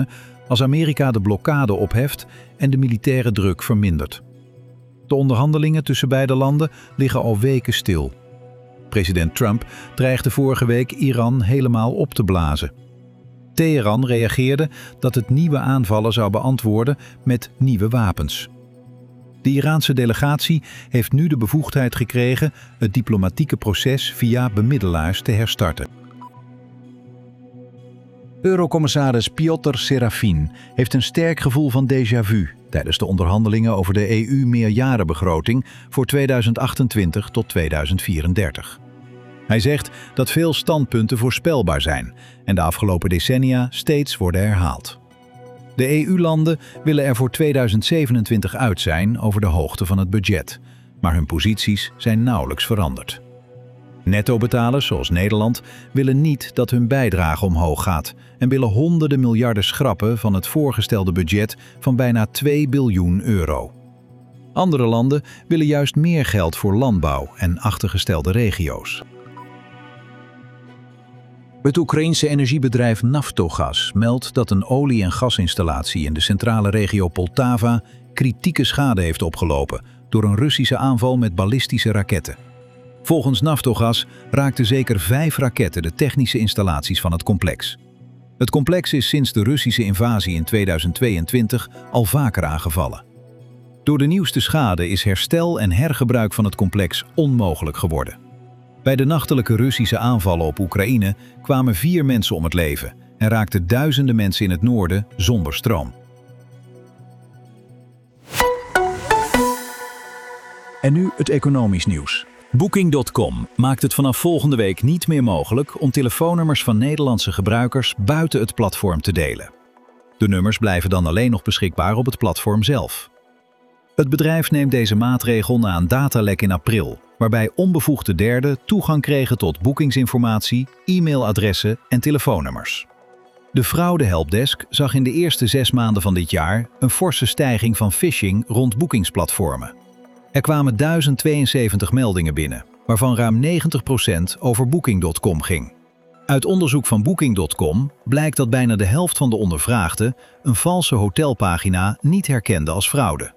kunnen als Amerika de blokkade opheft en de militaire druk vermindert. De onderhandelingen tussen beide landen liggen al weken stil. President Trump dreigde vorige week Iran helemaal op te blazen. Teheran reageerde dat het nieuwe aanvallen zou beantwoorden met nieuwe wapens. De Iraanse delegatie heeft nu de bevoegdheid gekregen het diplomatieke proces via bemiddelaars te herstarten. Eurocommissaris Piotr Serafin heeft een sterk gevoel van déjà vu tijdens de onderhandelingen over de EU-meerjarenbegroting voor 2028 tot 2034. Hij zegt dat veel standpunten voorspelbaar zijn en de afgelopen decennia steeds worden herhaald. De EU-landen willen er voor 2027 uit zijn over de hoogte van het budget, maar hun posities zijn nauwelijks veranderd. Nettobetalers zoals Nederland willen niet dat hun bijdrage omhoog gaat en willen honderden miljarden schrappen van het voorgestelde budget van bijna 2 biljoen euro. Andere landen willen juist meer geld voor landbouw en achtergestelde regio's. Het Oekraïense energiebedrijf Naftogaz meldt dat een olie- en gasinstallatie in de centrale regio Poltava kritieke schade heeft opgelopen door een Russische aanval met ballistische raketten. Volgens Naftogaz raakten zeker 5 raketten de technische installaties van het complex. Het complex is sinds de Russische invasie in 2022 al vaker aangevallen. Door de nieuwste schade is herstel en hergebruik van het complex onmogelijk geworden. Bij de nachtelijke Russische aanvallen op Oekraïne kwamen 4 mensen om het leven en raakten duizenden mensen in het noorden zonder stroom. En nu het economisch nieuws. Booking.com maakt het vanaf volgende week niet meer mogelijk om telefoonnummers van Nederlandse gebruikers buiten het platform te delen. De nummers blijven dan alleen nog beschikbaar op het platform zelf. Het bedrijf neemt deze maatregel na een datalek in april, waarbij onbevoegde derden toegang kregen tot boekingsinformatie, e-mailadressen en telefoonnummers. De fraude-helpdesk zag in de eerste 6 maanden van dit jaar een forse stijging van phishing rond boekingsplatformen. Er kwamen 1072 meldingen binnen, waarvan ruim 90% over Booking.com ging. Uit onderzoek van Booking.com blijkt dat bijna de helft van de ondervraagden een valse hotelpagina niet herkende als fraude.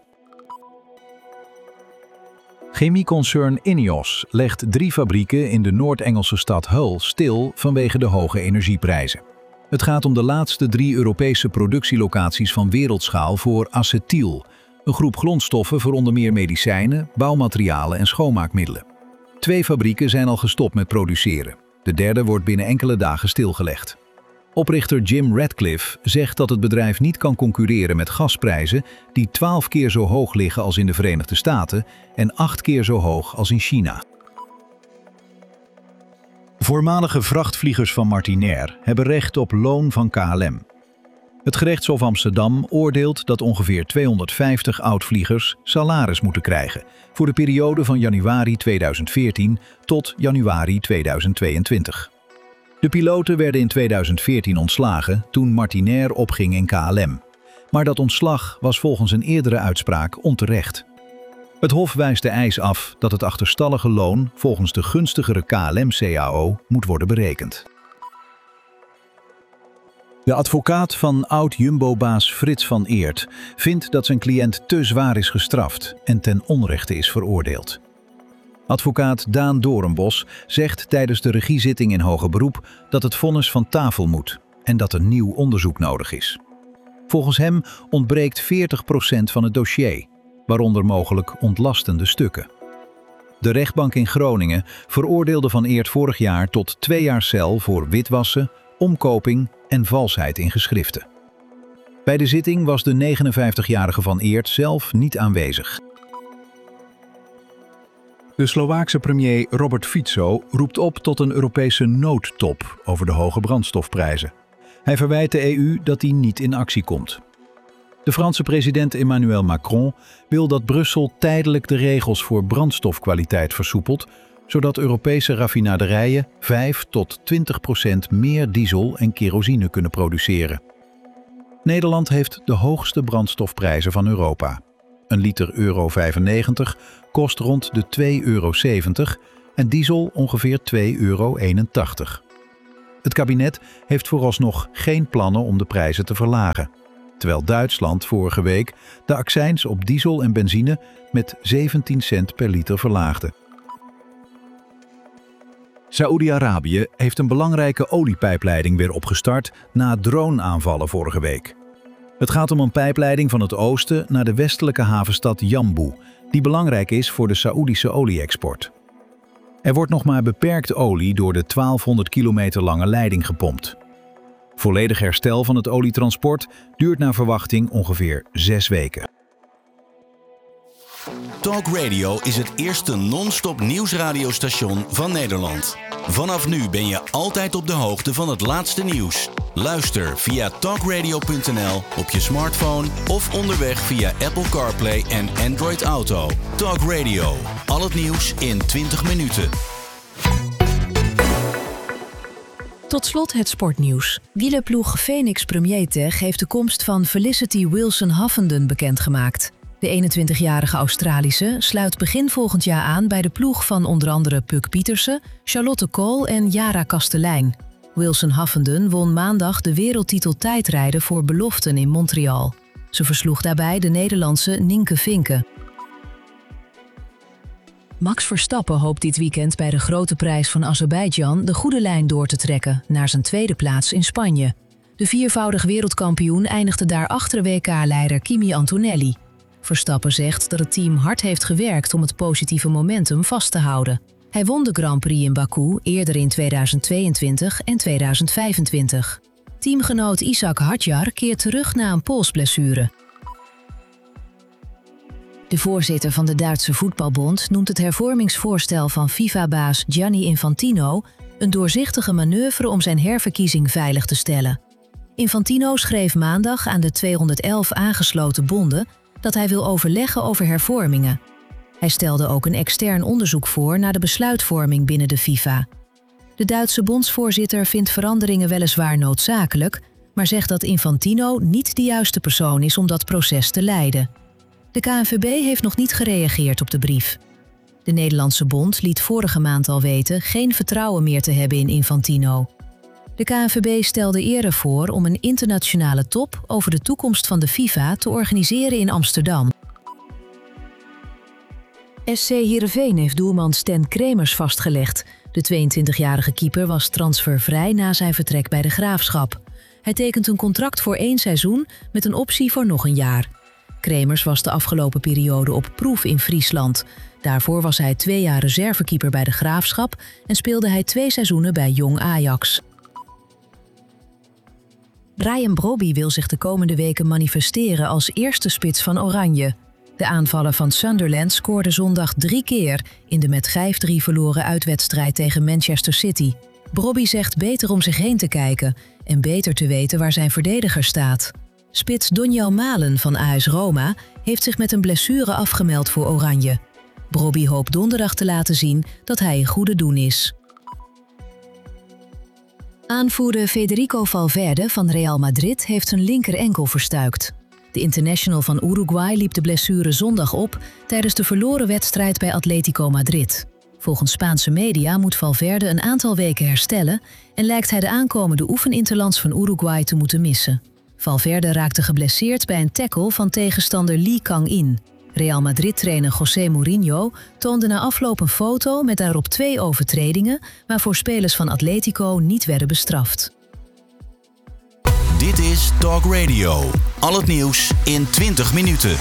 Chemieconcern INEOS legt 3 fabrieken in de Noord-Engelse stad Hull stil vanwege de hoge energieprijzen. Het gaat om de laatste 3 Europese productielocaties van wereldschaal voor acetyl, een groep grondstoffen voor onder meer medicijnen, bouwmaterialen en schoonmaakmiddelen. 2 fabrieken zijn al gestopt met produceren. De derde wordt binnen enkele dagen stilgelegd. Oprichter Jim Ratcliffe zegt dat het bedrijf niet kan concurreren met gasprijzen die 12 keer zo hoog liggen als in de Verenigde Staten en 8 keer zo hoog als in China. Voormalige vrachtvliegers van Martinair hebben recht op loon van KLM. Het gerechtshof Amsterdam oordeelt dat ongeveer 250 oud-vliegers salaris moeten krijgen voor de periode van januari 2014 tot januari 2022. De piloten werden in 2014 ontslagen toen Martinair opging in KLM. Maar dat ontslag was volgens een eerdere uitspraak onterecht. Het Hof wijst de eis af dat het achterstallige loon volgens de gunstigere KLM-CAO moet worden berekend. De advocaat van oud-Jumbo-baas Frits van Eert vindt dat zijn cliënt te zwaar is gestraft en ten onrechte is veroordeeld. Advocaat Daan Doornbos zegt tijdens de regiezitting in hoger beroep dat het vonnis van tafel moet en dat een nieuw onderzoek nodig is. Volgens hem ontbreekt 40% van het dossier, waaronder mogelijk ontlastende stukken. De rechtbank in Groningen veroordeelde Van Eert vorig jaar tot 2 jaar cel voor witwassen, omkoping en valsheid in geschriften. Bij de zitting was de 59-jarige Van Eert zelf niet aanwezig. De Slovaakse premier Robert Fico roept op tot een Europese noodtop over de hoge brandstofprijzen. Hij verwijt de EU dat die niet in actie komt. De Franse president Emmanuel Macron wil dat Brussel tijdelijk de regels voor brandstofkwaliteit versoepelt, zodat Europese raffinaderijen 5 tot 20% meer diesel en kerosine kunnen produceren. Nederland heeft de hoogste brandstofprijzen van Europa. Een liter euro 95 kost rond de €2,70 en diesel ongeveer €2,81. Het kabinet heeft vooralsnog geen plannen om de prijzen te verlagen. Terwijl Duitsland vorige week de accijns op diesel en benzine met 17 cent per liter verlaagde. Saoedi-Arabië heeft een belangrijke oliepijpleiding weer opgestart na drone-aanvallen vorige week. Het gaat om een pijpleiding van het oosten naar de westelijke havenstad Yanbu, die belangrijk is voor de Saoedische olie-export. Er wordt nog maar beperkt olie door de 1200 kilometer lange leiding gepompt. Volledig herstel van het olietransport duurt naar verwachting ongeveer 6 weken. Talk Radio is het eerste non-stop nieuwsradiostation van Nederland. Vanaf nu ben je altijd op de hoogte van het laatste nieuws. Luister via talkradio.nl op je smartphone of onderweg via Apple CarPlay en Android Auto. Talk Radio. Al het nieuws in 20 minuten. Tot slot het sportnieuws. Wielerploeg Phoenix Premier Tech heeft de komst van Felicity Wilson-Huffenden bekendgemaakt. De 21-jarige Australische sluit begin volgend jaar aan bij de ploeg van onder andere Puck Pietersen, Charlotte Kool en Yara Kastelein. Wilson-Huffenden won maandag de wereldtitel tijdrijden voor beloften in Montreal. Ze versloeg daarbij de Nederlandse Nienke Vinke. Max Verstappen hoopt dit weekend bij de Grote Prijs van Azerbeidzjan de goede lijn door te trekken naar zijn tweede plaats in Spanje. De viervoudig wereldkampioen eindigde daar achter WK-leider Kimi Antonelli. Verstappen zegt dat het team hard heeft gewerkt om het positieve momentum vast te houden. Hij won de Grand Prix in Baku eerder in 2022 en 2025. Teamgenoot Ishak Hadjar keert terug na een polsblessure. De voorzitter van de Duitse voetbalbond noemt het hervormingsvoorstel van FIFA-baas Gianni Infantino een doorzichtige manoeuvre om zijn herverkiezing veilig te stellen. Infantino schreef maandag aan de 211 aangesloten bonden dat hij wil overleggen over hervormingen. Hij stelde ook een extern onderzoek voor naar de besluitvorming binnen de FIFA. De Duitse bondsvoorzitter vindt veranderingen weliswaar noodzakelijk, maar zegt dat Infantino niet de juiste persoon is om dat proces te leiden. De KNVB heeft nog niet gereageerd op de brief. De Nederlandse bond liet vorige maand al weten geen vertrouwen meer te hebben in Infantino. De KNVB stelde eerder voor om een internationale top over de toekomst van de FIFA te organiseren in Amsterdam. SC Heerenveen heeft doelman Stan Kremers vastgelegd. De 22-jarige keeper was transfervrij na zijn vertrek bij de Graafschap. Hij tekent een contract voor 1 seizoen met een optie voor nog een jaar. Kremers was de afgelopen periode op proef in Friesland. Daarvoor was hij 2 jaar reservekeeper bij de Graafschap en speelde hij 2 seizoenen bij Jong Ajax. Bryan Brobby wil zich de komende weken manifesteren als eerste spits van Oranje. De aanvaller van Sunderland scoorde zondag 3 keer in de met 5-3 verloren uitwedstrijd tegen Manchester City. Brobby zegt beter om zich heen te kijken en beter te weten waar zijn verdediger staat. Spits Donjel Malen van AS Roma heeft zich met een blessure afgemeld voor Oranje. Brobby hoopt donderdag te laten zien dat hij in goede doen is. Aanvoerder Federico Valverde van Real Madrid heeft zijn linker enkel verstuikt. De international van Uruguay liep de blessure zondag op tijdens de verloren wedstrijd bij Atletico Madrid. Volgens Spaanse media moet Valverde een aantal weken herstellen en lijkt hij de aankomende oefeninterlands van Uruguay te moeten missen. Valverde raakte geblesseerd bij een tackle van tegenstander Lee Kang-in. Real Madrid-trainer José Mourinho toonde na afloop een foto met daarop 2 overtredingen, waarvoor spelers van Atletico niet werden bestraft. Dit is Talk Radio. Al het nieuws in 20 minuten.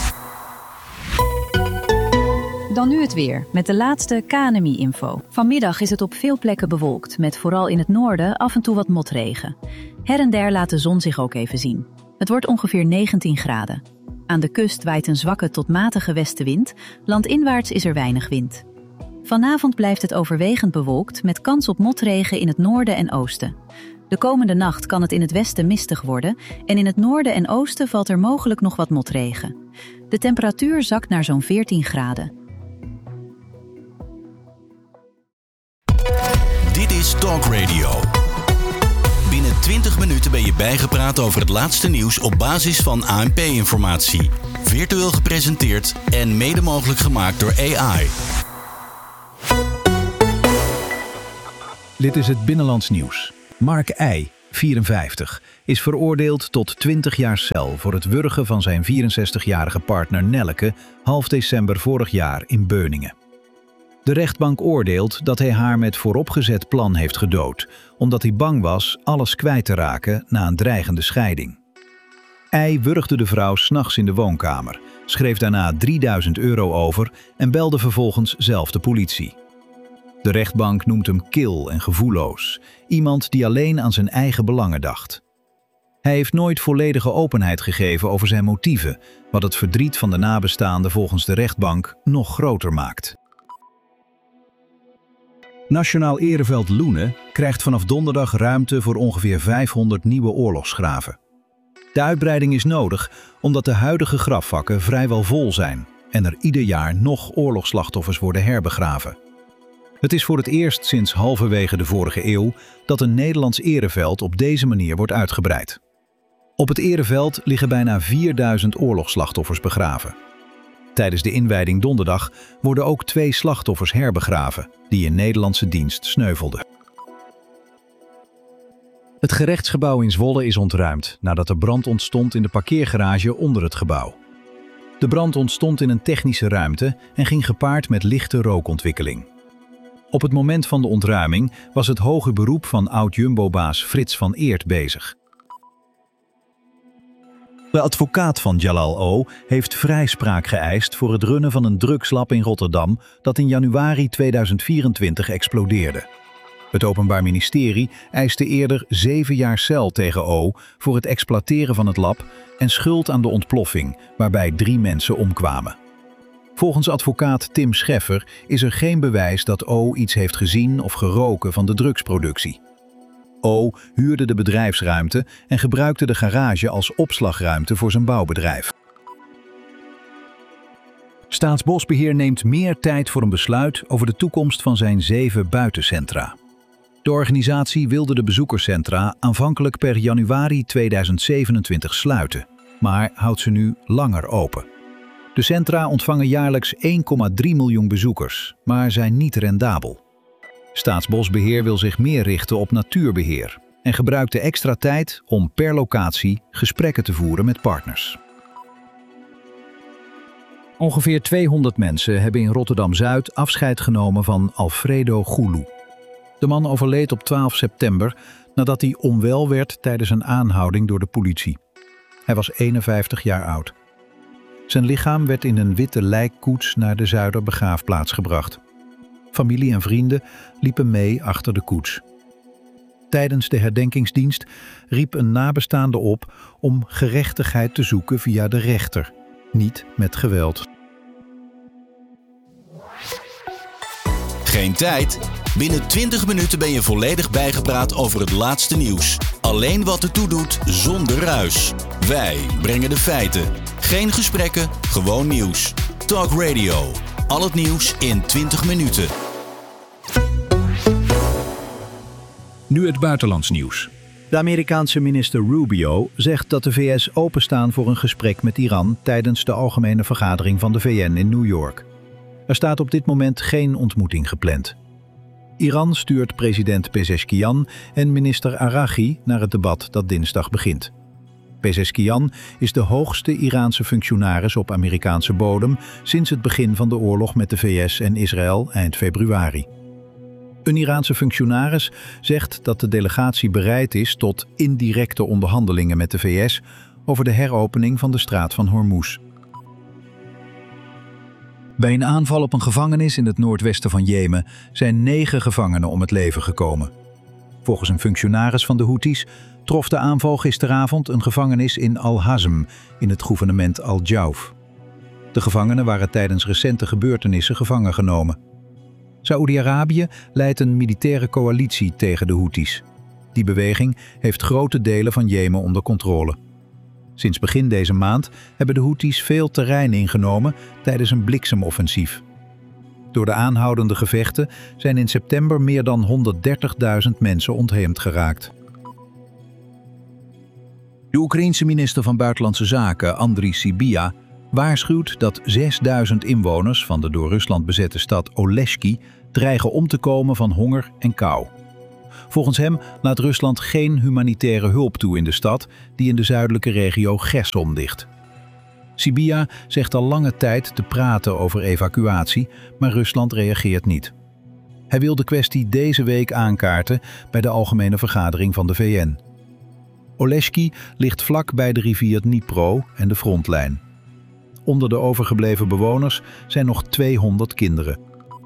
Dan nu het weer, met de laatste KNMI-info. Vanmiddag is het op veel plekken bewolkt, met vooral in het noorden af en toe wat motregen. Her en der laat de zon zich ook even zien. Het wordt ongeveer 19 graden. Aan de kust waait een zwakke tot matige westenwind, landinwaarts is er weinig wind. Vanavond blijft het overwegend bewolkt, met kans op motregen in het noorden en oosten. De komende nacht kan het in het westen mistig worden en in het noorden en oosten valt er mogelijk nog wat motregen. De temperatuur zakt naar zo'n 14 graden. Dit is Talk Radio. Binnen 20 minuten ben je bijgepraat over het laatste nieuws op basis van ANP-informatie. Virtueel gepresenteerd en mede mogelijk gemaakt door AI. Dit is het Binnenlands nieuws. Mark I., 54, is veroordeeld tot 20 jaar cel voor het wurgen van zijn 64-jarige partner Nelleke half december vorig jaar in Beuningen. De rechtbank oordeelt dat hij haar met vooropgezet plan heeft gedood, omdat hij bang was alles kwijt te raken na een dreigende scheiding. I wurgde de vrouw 's nachts in de woonkamer, schreef daarna €3000 over en belde vervolgens zelf de politie. De rechtbank noemt hem kil en gevoelloos, iemand die alleen aan zijn eigen belangen dacht. Hij heeft nooit volledige openheid gegeven over zijn motieven, wat het verdriet van de nabestaanden volgens de rechtbank nog groter maakt. Nationaal Ereveld Loenen krijgt vanaf donderdag ruimte voor ongeveer 500 nieuwe oorlogsgraven. De uitbreiding is nodig omdat de huidige grafvakken vrijwel vol zijn en er ieder jaar nog oorlogsslachtoffers worden herbegraven. Het is voor het eerst sinds halverwege de vorige eeuw dat een Nederlands ereveld op deze manier wordt uitgebreid. Op het ereveld liggen bijna 4000 oorlogsslachtoffers begraven. Tijdens de inwijding donderdag worden ook 2 slachtoffers herbegraven die in Nederlandse dienst sneuvelden. Het gerechtsgebouw in Zwolle is ontruimd nadat er brand ontstond in de parkeergarage onder het gebouw. De brand ontstond in een technische ruimte en ging gepaard met lichte rookontwikkeling. Op het moment van de ontruiming was het hoger beroep van oud-Jumbo-baas Frits van Eert bezig. De advocaat van Jalal O. heeft vrijspraak geëist voor het runnen van een drugslab in Rotterdam dat in januari 2024 explodeerde. Het Openbaar Ministerie eiste eerder 7 jaar cel tegen O. voor het exploiteren van het lab en schuld aan de ontploffing, waarbij 3 mensen omkwamen. Volgens advocaat Tim Scheffer is er geen bewijs dat O. iets heeft gezien of geroken van de drugsproductie. O. huurde de bedrijfsruimte en gebruikte de garage als opslagruimte voor zijn bouwbedrijf. Staatsbosbeheer neemt meer tijd voor een besluit over de toekomst van zijn 7 buitencentra. De organisatie wilde de bezoekerscentra aanvankelijk per januari 2027 sluiten, maar houdt ze nu langer open. De centra ontvangen jaarlijks 1,3 miljoen bezoekers, maar zijn niet rendabel. Staatsbosbeheer wil zich meer richten op natuurbeheer en gebruikt de extra tijd om per locatie gesprekken te voeren met partners. Ongeveer 200 mensen hebben in Rotterdam-Zuid afscheid genomen van Alfredo Goulou. De man overleed op 12 september nadat hij onwel werd tijdens een aanhouding door de politie. Hij was 51 jaar oud. Zijn lichaam werd in een witte lijkkoets naar de Zuiderbegraafplaats gebracht. Familie en vrienden liepen mee achter de koets. Tijdens de herdenkingsdienst riep een nabestaande op om gerechtigheid te zoeken via de rechter, niet met geweld. Geen tijd? Binnen 20 minuten ben je volledig bijgepraat over het laatste nieuws. Alleen wat ertoe doet, zonder ruis. Wij brengen de feiten. Geen gesprekken, gewoon nieuws. Talk Radio. Al het nieuws in 20 minuten. Nu het buitenlands nieuws. De Amerikaanse minister Rubio zegt dat de VS openstaan voor een gesprek met Iran tijdens de algemene vergadering van de VN in New York. Er staat op dit moment geen ontmoeting gepland. Iran stuurt president Pezeshkian en minister Araghi naar het debat dat dinsdag begint. Pezeshkian is de hoogste Iraanse functionaris op Amerikaanse bodem sinds het begin van de oorlog met de VS en Israël eind februari. Een Iraanse functionaris zegt dat de delegatie bereid is tot indirecte onderhandelingen met de VS over de heropening van de straat van Hormuz. Bij een aanval op een gevangenis in het noordwesten van Jemen zijn 9 gevangenen om het leven gekomen. Volgens een functionaris van de Houthis trof de aanval gisteravond een gevangenis in Al-Hazm in het gouvernement Al-Jauf. De gevangenen waren tijdens recente gebeurtenissen gevangen genomen. Saoedi-Arabië leidt een militaire coalitie tegen de Houthis. Die beweging heeft grote delen van Jemen onder controle. Sinds begin deze maand hebben de Houthis veel terrein ingenomen tijdens een bliksemoffensief. Door de aanhoudende gevechten zijn in september meer dan 130.000 mensen ontheemd geraakt. De Oekraïense minister van Buitenlandse Zaken, Andriy Sybiha, waarschuwt dat 6000 inwoners van de door Rusland bezette stad Oleshki dreigen om te komen van honger en kou. Volgens hem laat Rusland geen humanitaire hulp toe in de stad die in de zuidelijke regio Cherson ligt. Sybiha zegt al lange tijd te praten over evacuatie, maar Rusland reageert niet. Hij wil de kwestie deze week aankaarten bij de Algemene Vergadering van de VN. Oleshki ligt vlak bij de rivier Dnipro en de frontlijn. Onder de overgebleven bewoners zijn nog 200 kinderen.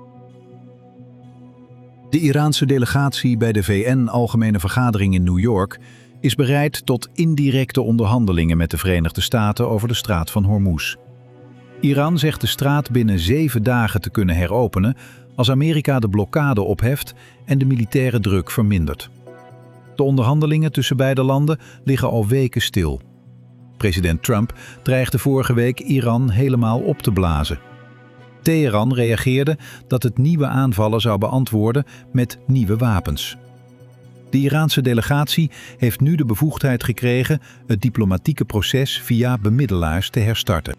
De Iraanse delegatie bij de VN-Algemene Vergadering in New York is bereid tot indirecte onderhandelingen met de Verenigde Staten over de straat van Hormuz. Iran zegt de straat binnen 7 dagen te kunnen heropenen als Amerika de blokkade opheft en de militaire druk vermindert. De onderhandelingen tussen beide landen liggen al weken stil. President Trump dreigde vorige week Iran helemaal op te blazen. Teheran reageerde dat het nieuwe aanvallen zou beantwoorden met nieuwe wapens. De Iraanse delegatie heeft nu de bevoegdheid gekregen het diplomatieke proces via bemiddelaars te herstarten.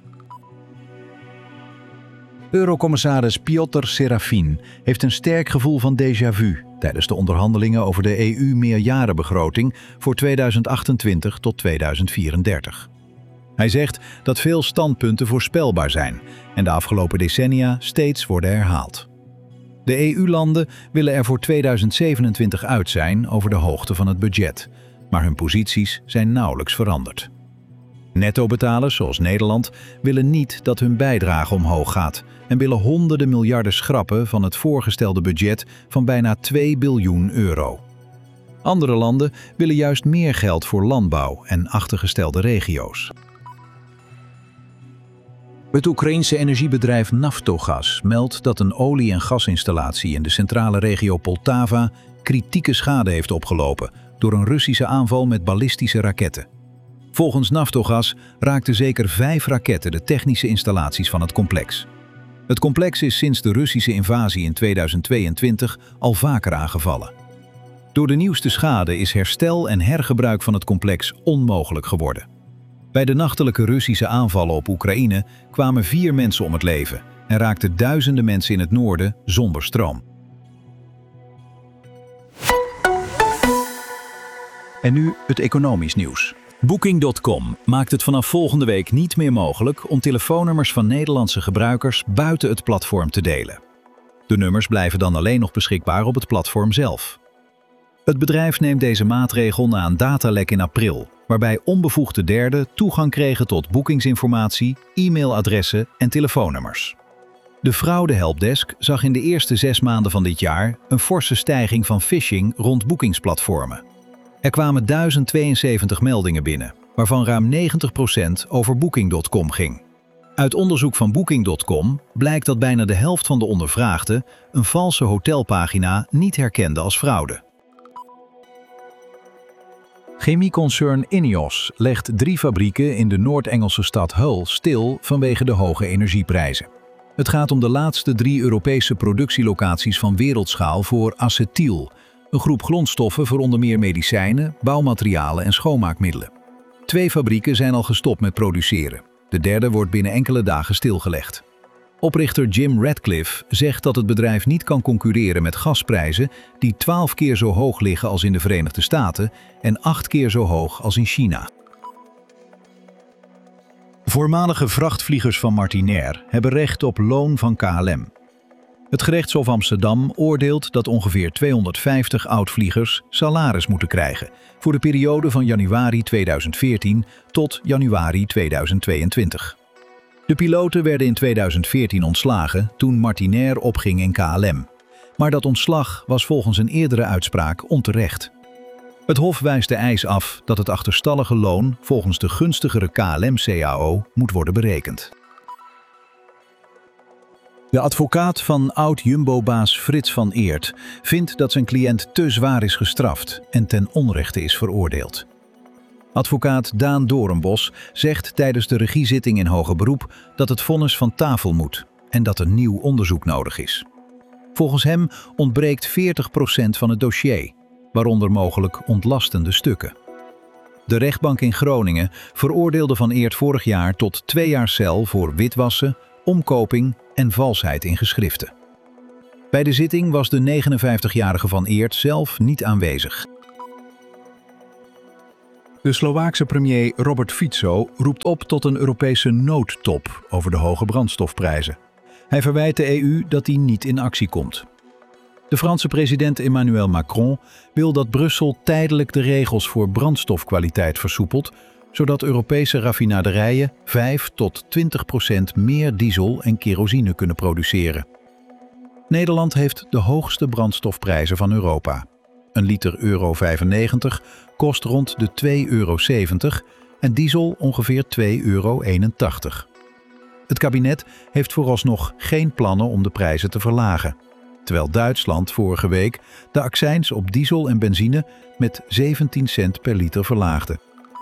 Eurocommissaris Piotr Serafin heeft een sterk gevoel van déjà vu tijdens de onderhandelingen over de EU-meerjarenbegroting voor 2028 tot 2034. Hij zegt dat veel standpunten voorspelbaar zijn en de afgelopen decennia steeds worden herhaald. De EU-landen willen er voor 2027 uit zijn over de hoogte van het budget, maar hun posities zijn nauwelijks veranderd. Nettobetalers zoals Nederland willen niet dat hun bijdrage omhoog gaat en willen honderden miljarden schrappen van het voorgestelde budget van bijna 2 biljoen euro. Andere landen willen juist meer geld voor landbouw en achtergestelde regio's. Het Oekraïense energiebedrijf Naftogaz meldt dat een olie- en gasinstallatie in de centrale regio Poltava kritieke schade heeft opgelopen door een Russische aanval met ballistische raketten. Volgens Naftogaz raakten zeker 5 raketten de technische installaties van het complex. Het complex is sinds de Russische invasie in 2022 al vaker aangevallen. Door de nieuwste schade is herstel en hergebruik van het complex onmogelijk geworden. Bij de nachtelijke Russische aanvallen op Oekraïne kwamen 4 mensen om het leven en raakten duizenden mensen in het noorden zonder stroom. En nu het economisch nieuws. Booking.com maakt het vanaf volgende week niet meer mogelijk om telefoonnummers van Nederlandse gebruikers buiten het platform te delen. De nummers blijven dan alleen nog beschikbaar op het platform zelf. Het bedrijf neemt deze maatregel na een datalek in april, waarbij onbevoegde derden toegang kregen tot boekingsinformatie, e-mailadressen en telefoonnummers. De fraude-helpdesk zag in de eerste 6 maanden van dit jaar een forse stijging van phishing rond boekingsplatformen. Er kwamen 1072 meldingen binnen, waarvan ruim 90% over Booking.com ging. Uit onderzoek van Booking.com blijkt dat bijna de helft van de ondervraagden een valse hotelpagina niet herkende als fraude. Chemieconcern INEOS legt 3 fabrieken in de Noord-Engelse stad Hull stil vanwege de hoge energieprijzen. Het gaat om de laatste 3 Europese productielocaties van wereldschaal voor acetyl, een groep grondstoffen voor onder meer medicijnen, bouwmaterialen en schoonmaakmiddelen. 2 fabrieken zijn al gestopt met produceren. De derde wordt binnen enkele dagen stilgelegd. Oprichter Jim Ratcliffe zegt dat het bedrijf niet kan concurreren met gasprijzen die 12 keer zo hoog liggen als in de Verenigde Staten en 8 keer zo hoog als in China. Voormalige vrachtvliegers van Martinair hebben recht op loon van KLM. Het gerechtshof Amsterdam oordeelt dat ongeveer 250 oud-vliegers salaris moeten krijgen voor de periode van januari 2014 tot januari 2022. De piloten werden in 2014 ontslagen toen Martinair opging in KLM. Maar dat ontslag was volgens een eerdere uitspraak onterecht. Het Hof wijst de eis af dat het achterstallige loon volgens de gunstigere KLM-CAO moet worden berekend. De advocaat van oud-Jumbo-baas Frits van Eert vindt dat zijn cliënt te zwaar is gestraft en ten onrechte is veroordeeld. Advocaat Daan Doornbos zegt tijdens de regiezitting in hoger beroep dat het vonnis van tafel moet en dat er nieuw onderzoek nodig is. Volgens hem ontbreekt 40% van het dossier, waaronder mogelijk ontlastende stukken. De rechtbank in Groningen veroordeelde Van Eert vorig jaar tot 2 jaar cel voor witwassen, omkoping en valsheid in geschriften. Bij de zitting was de 59-jarige Van Eert zelf niet aanwezig. De Slovaakse premier Robert Fico roept op tot een Europese noodtop over de hoge brandstofprijzen. Hij verwijt de EU dat die niet in actie komt. De Franse president Emmanuel Macron wil dat Brussel tijdelijk de regels voor brandstofkwaliteit versoepelt, zodat Europese raffinaderijen 5 tot 20% meer diesel en kerosine kunnen produceren. Nederland heeft de hoogste brandstofprijzen van Europa. Een liter euro 95 kost rond de €2,70 en diesel ongeveer €2,81. Het kabinet heeft vooralsnog geen plannen om de prijzen te verlagen, terwijl Duitsland vorige week de accijns op diesel en benzine met 17 cent per liter verlaagde.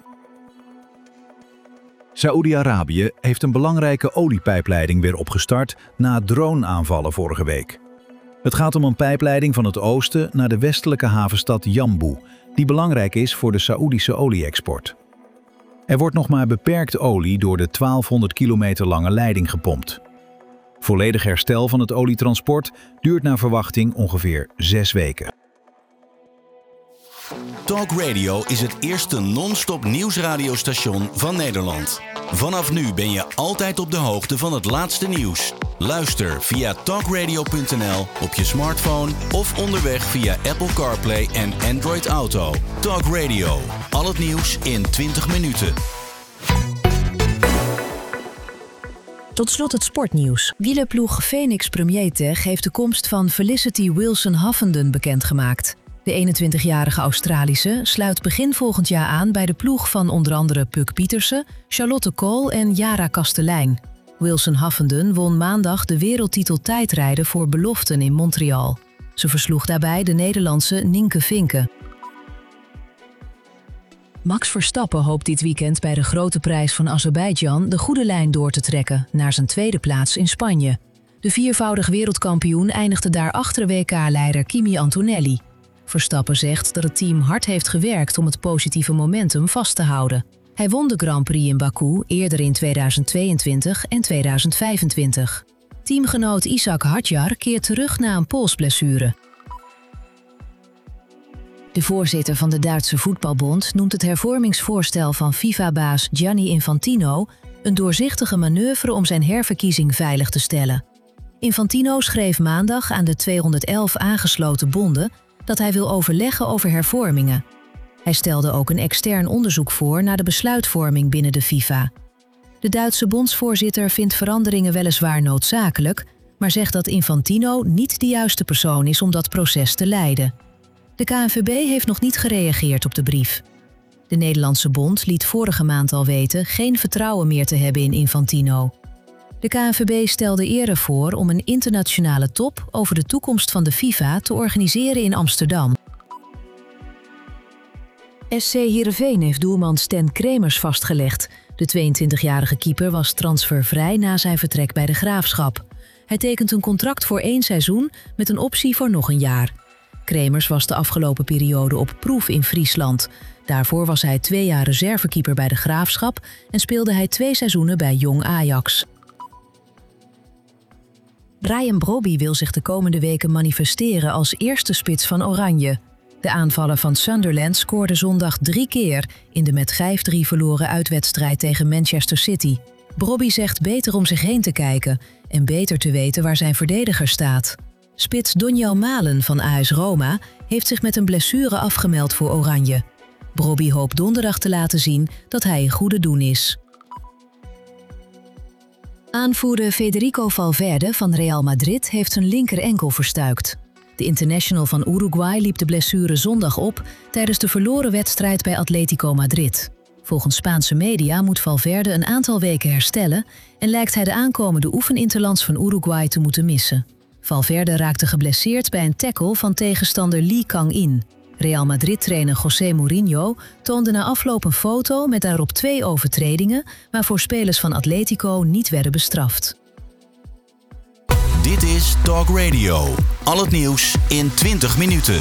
Saoedi-Arabië heeft een belangrijke oliepijpleiding weer opgestart na drone-aanvallen vorige week. Het gaat om een pijpleiding van het oosten naar de westelijke havenstad Jambu, die belangrijk is voor de Saoedische olie-export. Er wordt nog maar beperkt olie door de 1200 kilometer lange leiding gepompt. Volledig herstel van het olietransport duurt naar verwachting ongeveer 6 weken. Talk Radio is het eerste non-stop nieuwsradiostation van Nederland. Vanaf nu ben je altijd op de hoogte van het laatste nieuws. Luister via talkradio.nl op je smartphone of onderweg via Apple CarPlay en Android Auto. Talk Radio, al het nieuws in 20 minuten. Tot slot het sportnieuws. Wielerploeg Phoenix Premier Tech heeft de komst van Felicity Wilson-Huffenden bekendgemaakt. De 21-jarige Australische sluit begin volgend jaar aan bij de ploeg van onder andere Puck Pietersen, Charlotte Kool en Jara Kastelein. Wilson-Huffenden won maandag de wereldtitel tijdrijden voor beloften in Montreal. Ze versloeg daarbij de Nederlandse Nienke Vinken. Max Verstappen hoopt dit weekend bij de Grote Prijs van Azerbeidzjan de goede lijn door te trekken naar zijn tweede plaats in Spanje. De viervoudig wereldkampioen eindigde daar achter WK-leider Kimi Antonelli. Verstappen zegt dat het team hard heeft gewerkt om het positieve momentum vast te houden. Hij won de Grand Prix in Baku eerder in 2022 en 2025. Teamgenoot Ishak Hadjar keert terug na een polsblessure. De voorzitter van de Duitse voetbalbond noemt het hervormingsvoorstel van FIFA-baas Gianni Infantino een doorzichtige manoeuvre om zijn herverkiezing veilig te stellen. Infantino schreef maandag aan de 211 aangesloten bonden dat hij wil overleggen over hervormingen. Hij stelde ook een extern onderzoek voor naar de besluitvorming binnen de FIFA. De Duitse bondsvoorzitter vindt veranderingen weliswaar noodzakelijk, maar zegt dat Infantino niet de juiste persoon is om dat proces te leiden. De KNVB heeft nog niet gereageerd op de brief. De Nederlandse bond liet vorige maand al weten geen vertrouwen meer te hebben in Infantino. De KNVB stelde eerder voor om een internationale top over de toekomst van de FIFA te organiseren in Amsterdam. SC Heerenveen heeft doelman Sten Kremers vastgelegd. De 22-jarige keeper was transfervrij na zijn vertrek bij de Graafschap. Hij tekent een contract voor 1 seizoen met een optie voor nog een jaar. Kremers was de afgelopen periode op proef in Friesland. Daarvoor was hij 2 jaar reservekeeper bij de Graafschap en speelde hij 2 seizoenen bij Jong Ajax. Bryan Brobby wil zich de komende weken manifesteren als eerste spits van Oranje. De aanvaller van Sunderland scoorde zondag 3 keer in de met 5-3 verloren uitwedstrijd tegen Manchester City. Brobby zegt beter om zich heen te kijken en beter te weten waar zijn verdediger staat. Spits Donjel Malen van AS Roma heeft zich met een blessure afgemeld voor Oranje. Brobby hoopt donderdag te laten zien dat hij in goede doen is. Aanvoerder Federico Valverde van Real Madrid heeft zijn linker enkel verstuikt. De international van Uruguay liep de blessure zondag op tijdens de verloren wedstrijd bij Atletico Madrid. Volgens Spaanse media moet Valverde een aantal weken herstellen en lijkt hij de aankomende oefeninterlands van Uruguay te moeten missen. Valverde raakte geblesseerd bij een tackle van tegenstander Lee Kang-in. Real Madrid-trainer José Mourinho toonde na afloop een foto met daarop 2 overtredingen, waarvoor spelers van Atletico niet werden bestraft. Dit is Talk Radio. Al het nieuws in 20 minuten.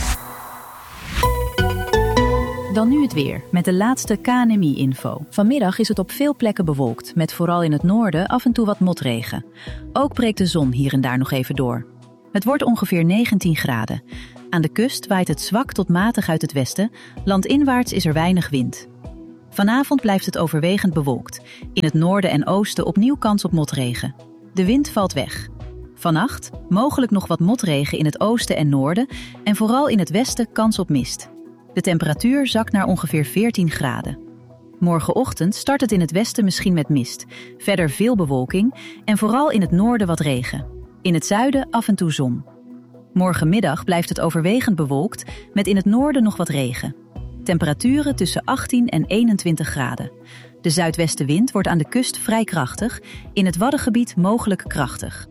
Dan nu het weer, met de laatste KNMI-info. Vanmiddag is het op veel plekken bewolkt, met vooral in het noorden af en toe wat motregen. Ook breekt de zon hier en daar nog even door. Het wordt ongeveer 19 graden. Aan de kust waait het zwak tot matig uit het westen, landinwaarts is er weinig wind. Vanavond blijft het overwegend bewolkt. In het noorden en oosten opnieuw kans op motregen. De wind valt weg. Vannacht mogelijk nog wat motregen in het oosten en noorden en vooral in het westen kans op mist. De temperatuur zakt naar ongeveer 14 graden. Morgenochtend start het in het westen misschien met mist. Verder veel bewolking en vooral in het noorden wat regen. In het zuiden af en toe zon. Morgenmiddag blijft het overwegend bewolkt met in het noorden nog wat regen. Temperaturen tussen 18 en 21 graden. De zuidwestenwind wordt aan de kust vrij krachtig, in het Waddengebied mogelijk krachtig.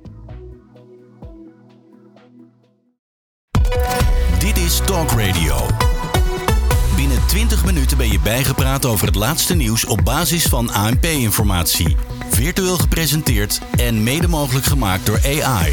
Dit is Talk Radio. Binnen 20 minuten ben je bijgepraat over het laatste nieuws op basis van ANP-informatie. Virtueel gepresenteerd en mede mogelijk gemaakt door AI.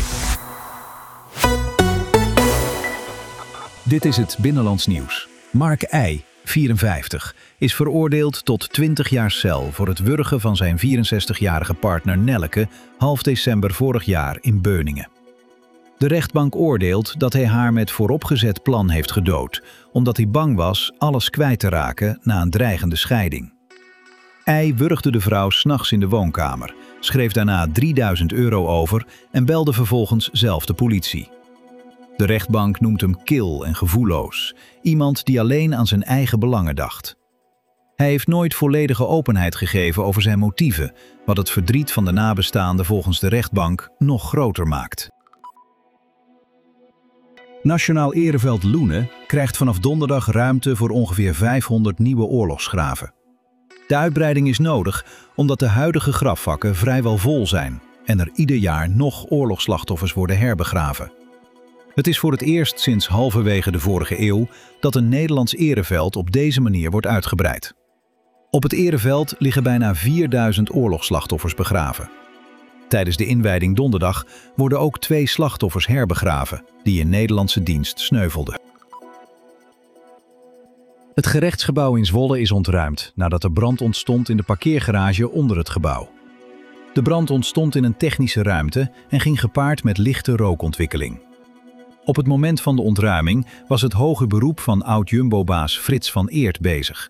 Dit is het Binnenlands Nieuws. Mark Eij, 54, is veroordeeld tot 20 jaar cel voor het wurgen van zijn 64-jarige partner Nelleke half december vorig jaar in Beuningen. De rechtbank oordeelt dat hij haar met vooropgezet plan heeft gedood, omdat hij bang was alles kwijt te raken na een dreigende scheiding. Eij wurgde de vrouw 's nachts in de woonkamer, schreef daarna €3000 over en belde vervolgens zelf de politie. De rechtbank noemt hem kil en gevoelloos, iemand die alleen aan zijn eigen belangen dacht. Hij heeft nooit volledige openheid gegeven over zijn motieven, wat het verdriet van de nabestaanden volgens de rechtbank nog groter maakt. Nationaal Ereveld Loenen krijgt vanaf donderdag ruimte voor ongeveer 500 nieuwe oorlogsgraven. De uitbreiding is nodig omdat de huidige grafvakken vrijwel vol zijn en er ieder jaar nog oorlogsslachtoffers worden herbegraven. Het is voor het eerst sinds halverwege de vorige eeuw dat een Nederlands ereveld op deze manier wordt uitgebreid. Op het ereveld liggen bijna 4000 oorlogsslachtoffers begraven. Tijdens de inwijding donderdag worden ook 2 slachtoffers herbegraven die in Nederlandse dienst sneuvelden. Het gerechtsgebouw in Zwolle is ontruimd nadat er brand ontstond in de parkeergarage onder het gebouw. De brand ontstond in een technische ruimte en ging gepaard met lichte rookontwikkeling. Op het moment van de ontruiming was het hoger beroep van oud-Jumbo-baas Frits van Eert bezig.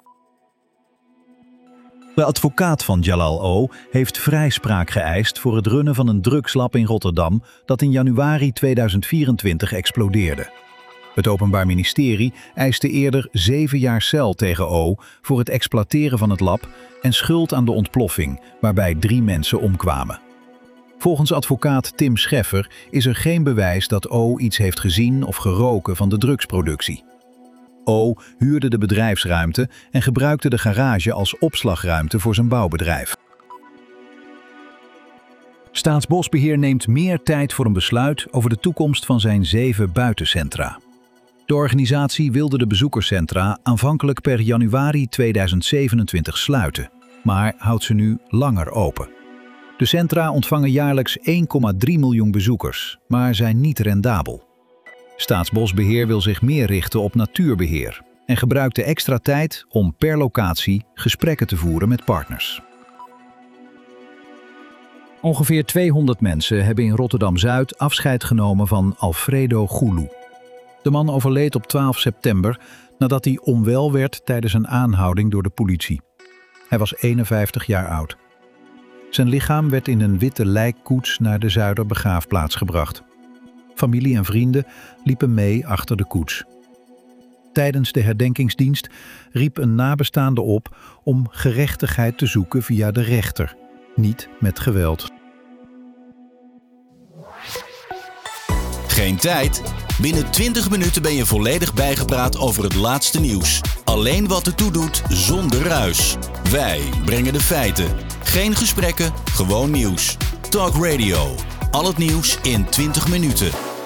De advocaat van Jalal O. heeft vrijspraak geëist voor het runnen van een drugslab in Rotterdam dat in januari 2024 explodeerde. Het Openbaar Ministerie eiste eerder 7 jaar cel tegen O. voor het exploiteren van het lab en schuld aan de ontploffing, waarbij 3 mensen omkwamen. Volgens advocaat Tim Scheffer is er geen bewijs dat O. iets heeft gezien of geroken van de drugsproductie. O. huurde de bedrijfsruimte en gebruikte de garage als opslagruimte voor zijn bouwbedrijf. Staatsbosbeheer neemt meer tijd voor een besluit over de toekomst van zijn 7 buitencentra. De organisatie wilde de bezoekerscentra aanvankelijk per januari 2027 sluiten, maar houdt ze nu langer open. De centra ontvangen jaarlijks 1,3 miljoen bezoekers, maar zijn niet rendabel. Staatsbosbeheer wil zich meer richten op natuurbeheer en gebruikt de extra tijd om per locatie gesprekken te voeren met partners. Ongeveer 200 mensen hebben in Rotterdam-Zuid afscheid genomen van Alfredo Goulou. De man overleed op 12 september nadat hij onwel werd tijdens een aanhouding door de politie. Hij was 51 jaar oud. Zijn lichaam werd in een witte lijkkoets naar de Zuiderbegraafplaats gebracht. Familie en vrienden liepen mee achter de koets. Tijdens de herdenkingsdienst riep een nabestaande op om gerechtigheid te zoeken via de rechter, niet met geweld. Geen tijd? Binnen 20 minuten ben je volledig bijgepraat over het laatste nieuws. Alleen wat ertoe doet, zonder ruis. Wij brengen de feiten. Geen gesprekken, gewoon nieuws. Talk Radio. Al het nieuws in 20 minuten.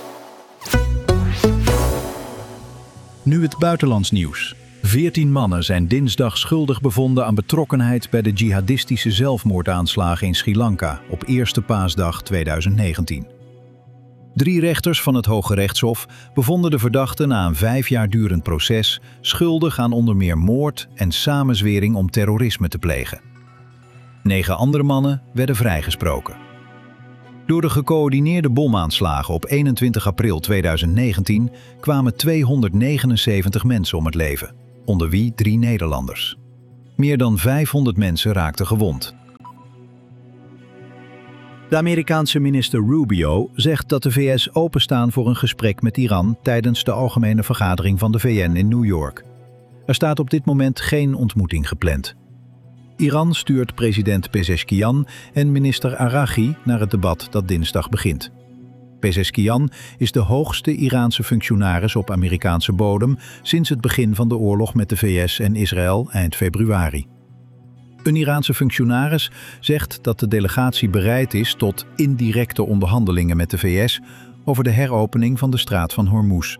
Nu het buitenlands nieuws. 14 mannen zijn dinsdag schuldig bevonden aan betrokkenheid bij de jihadistische zelfmoordaanslagen in Sri Lanka op eerste paasdag 2019. 3 rechters van het Hoge Rechtshof bevonden de verdachten na een 5 jaar durend proces schuldig aan onder meer moord en samenzwering om terrorisme te plegen. 9 andere mannen werden vrijgesproken. Door de gecoördineerde bomaanslagen op 21 april 2019 kwamen 279 mensen om het leven, onder wie 3 Nederlanders. Meer dan 500 mensen raakten gewond. De Amerikaanse minister Rubio zegt dat de VS openstaan voor een gesprek met Iran tijdens de algemene vergadering van de VN in New York. Er staat op dit moment geen ontmoeting gepland. Iran stuurt president Pezeshkian en minister Araghi naar het debat dat dinsdag begint. Pezeshkian is de hoogste Iraanse functionaris op Amerikaanse bodem sinds het begin van de oorlog met de VS en Israël eind februari. Een Iraanse functionaris zegt dat de delegatie bereid is tot indirecte onderhandelingen met de VS over de heropening van de straat van Hormuz.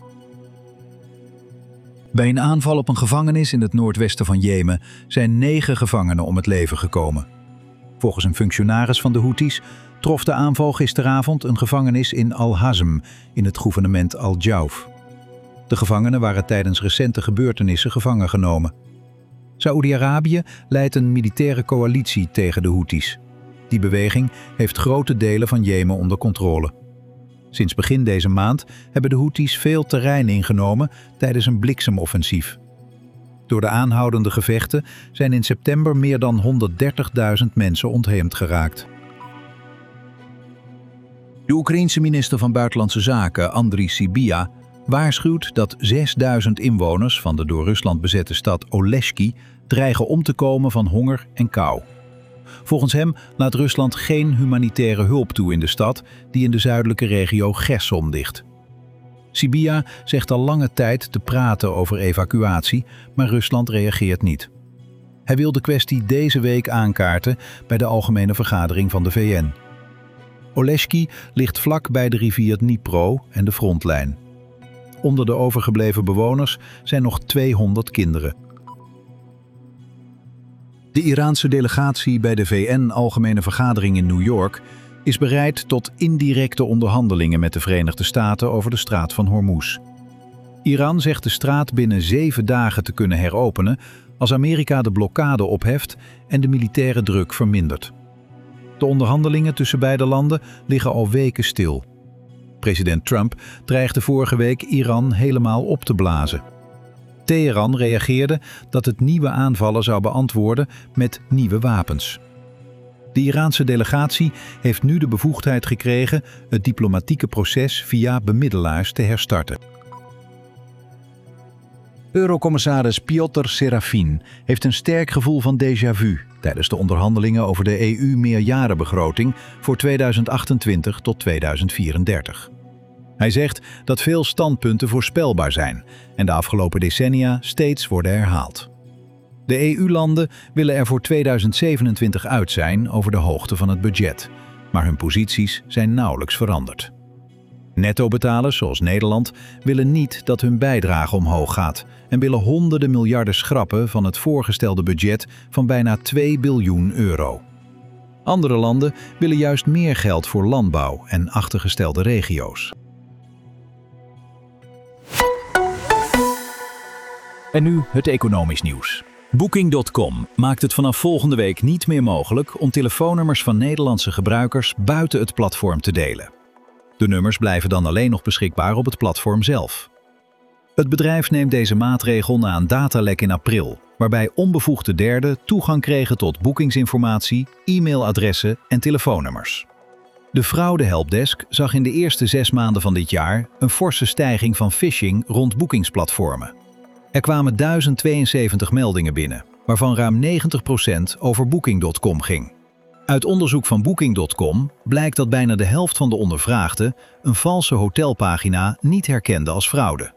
Bij een aanval op een gevangenis in het noordwesten van Jemen zijn 9 gevangenen om het leven gekomen. Volgens een functionaris van de Houthis trof de aanval gisteravond een gevangenis in Al-Hazm in het gouvernement Al-Jauf. De gevangenen waren tijdens recente gebeurtenissen gevangen genomen. Saoedi-Arabië leidt een militaire coalitie tegen de Houthis. Die beweging heeft grote delen van Jemen onder controle. Sinds begin deze maand hebben de Houthis veel terrein ingenomen tijdens een bliksemoffensief. Door de aanhoudende gevechten zijn in september meer dan 130.000 mensen ontheemd geraakt. De Oekraïense minister van Buitenlandse Zaken, Andriy Sybiha, waarschuwt dat 6000 inwoners van de door Rusland bezette stad Oleshki dreigen om te komen van honger en kou. Volgens hem laat Rusland geen humanitaire hulp toe in de stad die in de zuidelijke regio Gerson ligt. Sybiha zegt al lange tijd te praten over evacuatie, maar Rusland reageert niet. Hij wil de kwestie deze week aankaarten bij de algemene vergadering van de VN. Oleshki ligt vlak bij de rivier Dnipro en de frontlijn. Onder de overgebleven bewoners zijn nog 200 kinderen. De Iraanse delegatie bij de VN-algemene vergadering in New York is bereid tot indirecte onderhandelingen met de Verenigde Staten over de straat van Hormuz. Iran zegt de straat binnen 7 dagen te kunnen heropenen als Amerika de blokkade opheft en de militaire druk vermindert. De onderhandelingen tussen beide landen liggen al weken stil. President Trump dreigde vorige week Iran helemaal op te blazen. Teheran reageerde dat het nieuwe aanvallen zou beantwoorden met nieuwe wapens. De Iraanse delegatie heeft nu de bevoegdheid gekregen het diplomatieke proces via bemiddelaars te herstarten. Eurocommissaris Piotr Serafin heeft een sterk gevoel van déjà vu tijdens de onderhandelingen over de EU-meerjarenbegroting voor 2028 tot 2034. Hij zegt dat veel standpunten voorspelbaar zijn en de afgelopen decennia steeds worden herhaald. De EU-landen willen er voor 2027 uit zijn over de hoogte van het budget, maar hun posities zijn nauwelijks veranderd. Nettobetalers zoals Nederland willen niet dat hun bijdrage omhoog gaat en willen honderden miljarden schrappen van het voorgestelde budget van bijna 2 biljoen euro. Andere landen willen juist meer geld voor landbouw en achtergestelde regio's. En nu het economisch nieuws. Booking.com maakt het vanaf volgende week niet meer mogelijk om telefoonnummers van Nederlandse gebruikers buiten het platform te delen. De nummers blijven dan alleen nog beschikbaar op het platform zelf. Het bedrijf neemt deze maatregel na een datalek in april, waarbij onbevoegde derden toegang kregen tot boekingsinformatie, e-mailadressen en telefoonnummers. De fraude-helpdesk zag in de eerste 6 maanden van dit jaar een forse stijging van phishing rond boekingsplatformen. Er kwamen 1072 meldingen binnen, waarvan ruim 90% over Booking.com ging. Uit onderzoek van Booking.com blijkt dat bijna de helft van de ondervraagden een valse hotelpagina niet herkende als fraude.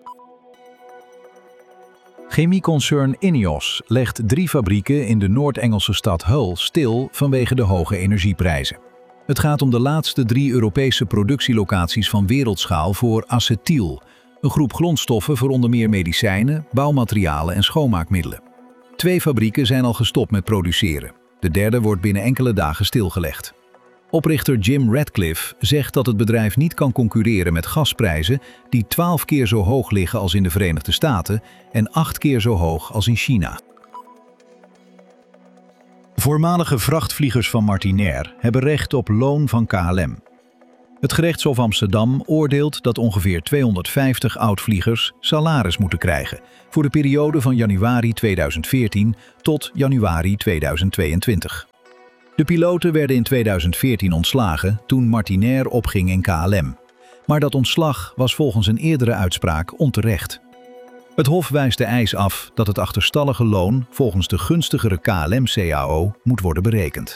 Chemieconcern INEOS legt 3 fabrieken in de Noord-Engelse stad Hull stil vanwege de hoge energieprijzen. Het gaat om de laatste 3 Europese productielocaties van wereldschaal voor acetyl, een groep grondstoffen voor onder meer medicijnen, bouwmaterialen en schoonmaakmiddelen. 2 fabrieken zijn al gestopt met produceren. De derde wordt binnen enkele dagen stilgelegd. Oprichter Jim Ratcliffe zegt dat het bedrijf niet kan concurreren met gasprijzen die 12 keer zo hoog liggen als in de Verenigde Staten en 8 keer zo hoog als in China. Voormalige vrachtvliegers van Martinair hebben recht op loon van KLM. Het gerechtshof Amsterdam oordeelt dat ongeveer 250 oud-vliegers salaris moeten krijgen voor de periode van januari 2014 tot januari 2022. De piloten werden in 2014 ontslagen toen Martinair opging in KLM. Maar dat ontslag was volgens een eerdere uitspraak onterecht. Het Hof wijst de eis af dat het achterstallige loon volgens de gunstigere KLM-CAO moet worden berekend.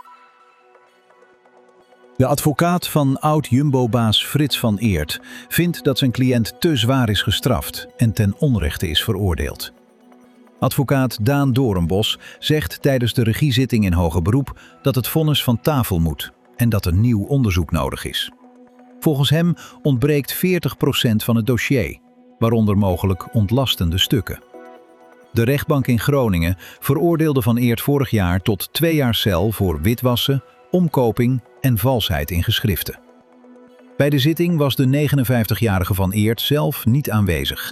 De advocaat van oud-Jumbo-baas Frits van Eert vindt dat zijn cliënt te zwaar is gestraft en ten onrechte is veroordeeld. Advocaat Daan Doornbos zegt tijdens de regiezitting in hoger beroep dat het vonnis van tafel moet en dat een nieuw onderzoek nodig is. Volgens hem ontbreekt 40% van het dossier, waaronder mogelijk ontlastende stukken. De rechtbank in Groningen veroordeelde Van Eert vorig jaar tot 2 jaar cel voor witwassen, omkoping en valsheid in geschriften. Bij de zitting was de 59-jarige Van Eert zelf niet aanwezig.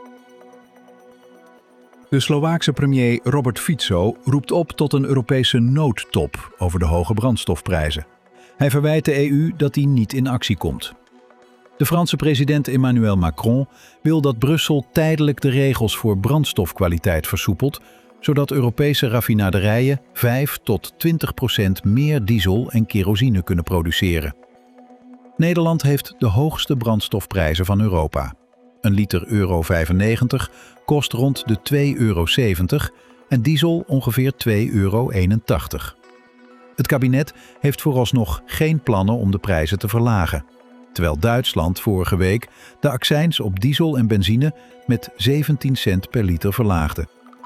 De Slovaakse premier Robert Fico roept op tot een Europese noodtop over de hoge brandstofprijzen. Hij verwijt de EU dat die niet in actie komt. De Franse president Emmanuel Macron wil dat Brussel tijdelijk de regels voor brandstofkwaliteit versoepelt, zodat Europese raffinaderijen 5 tot 20% meer diesel en kerosine kunnen produceren. Nederland heeft de hoogste brandstofprijzen van Europa. Een liter euro 95 kost rond de €2,70 en diesel ongeveer €2,81. Het kabinet heeft vooralsnog geen plannen om de prijzen te verlagen, terwijl Duitsland vorige week de accijns op diesel en benzine met 17 cent per liter verlaagde.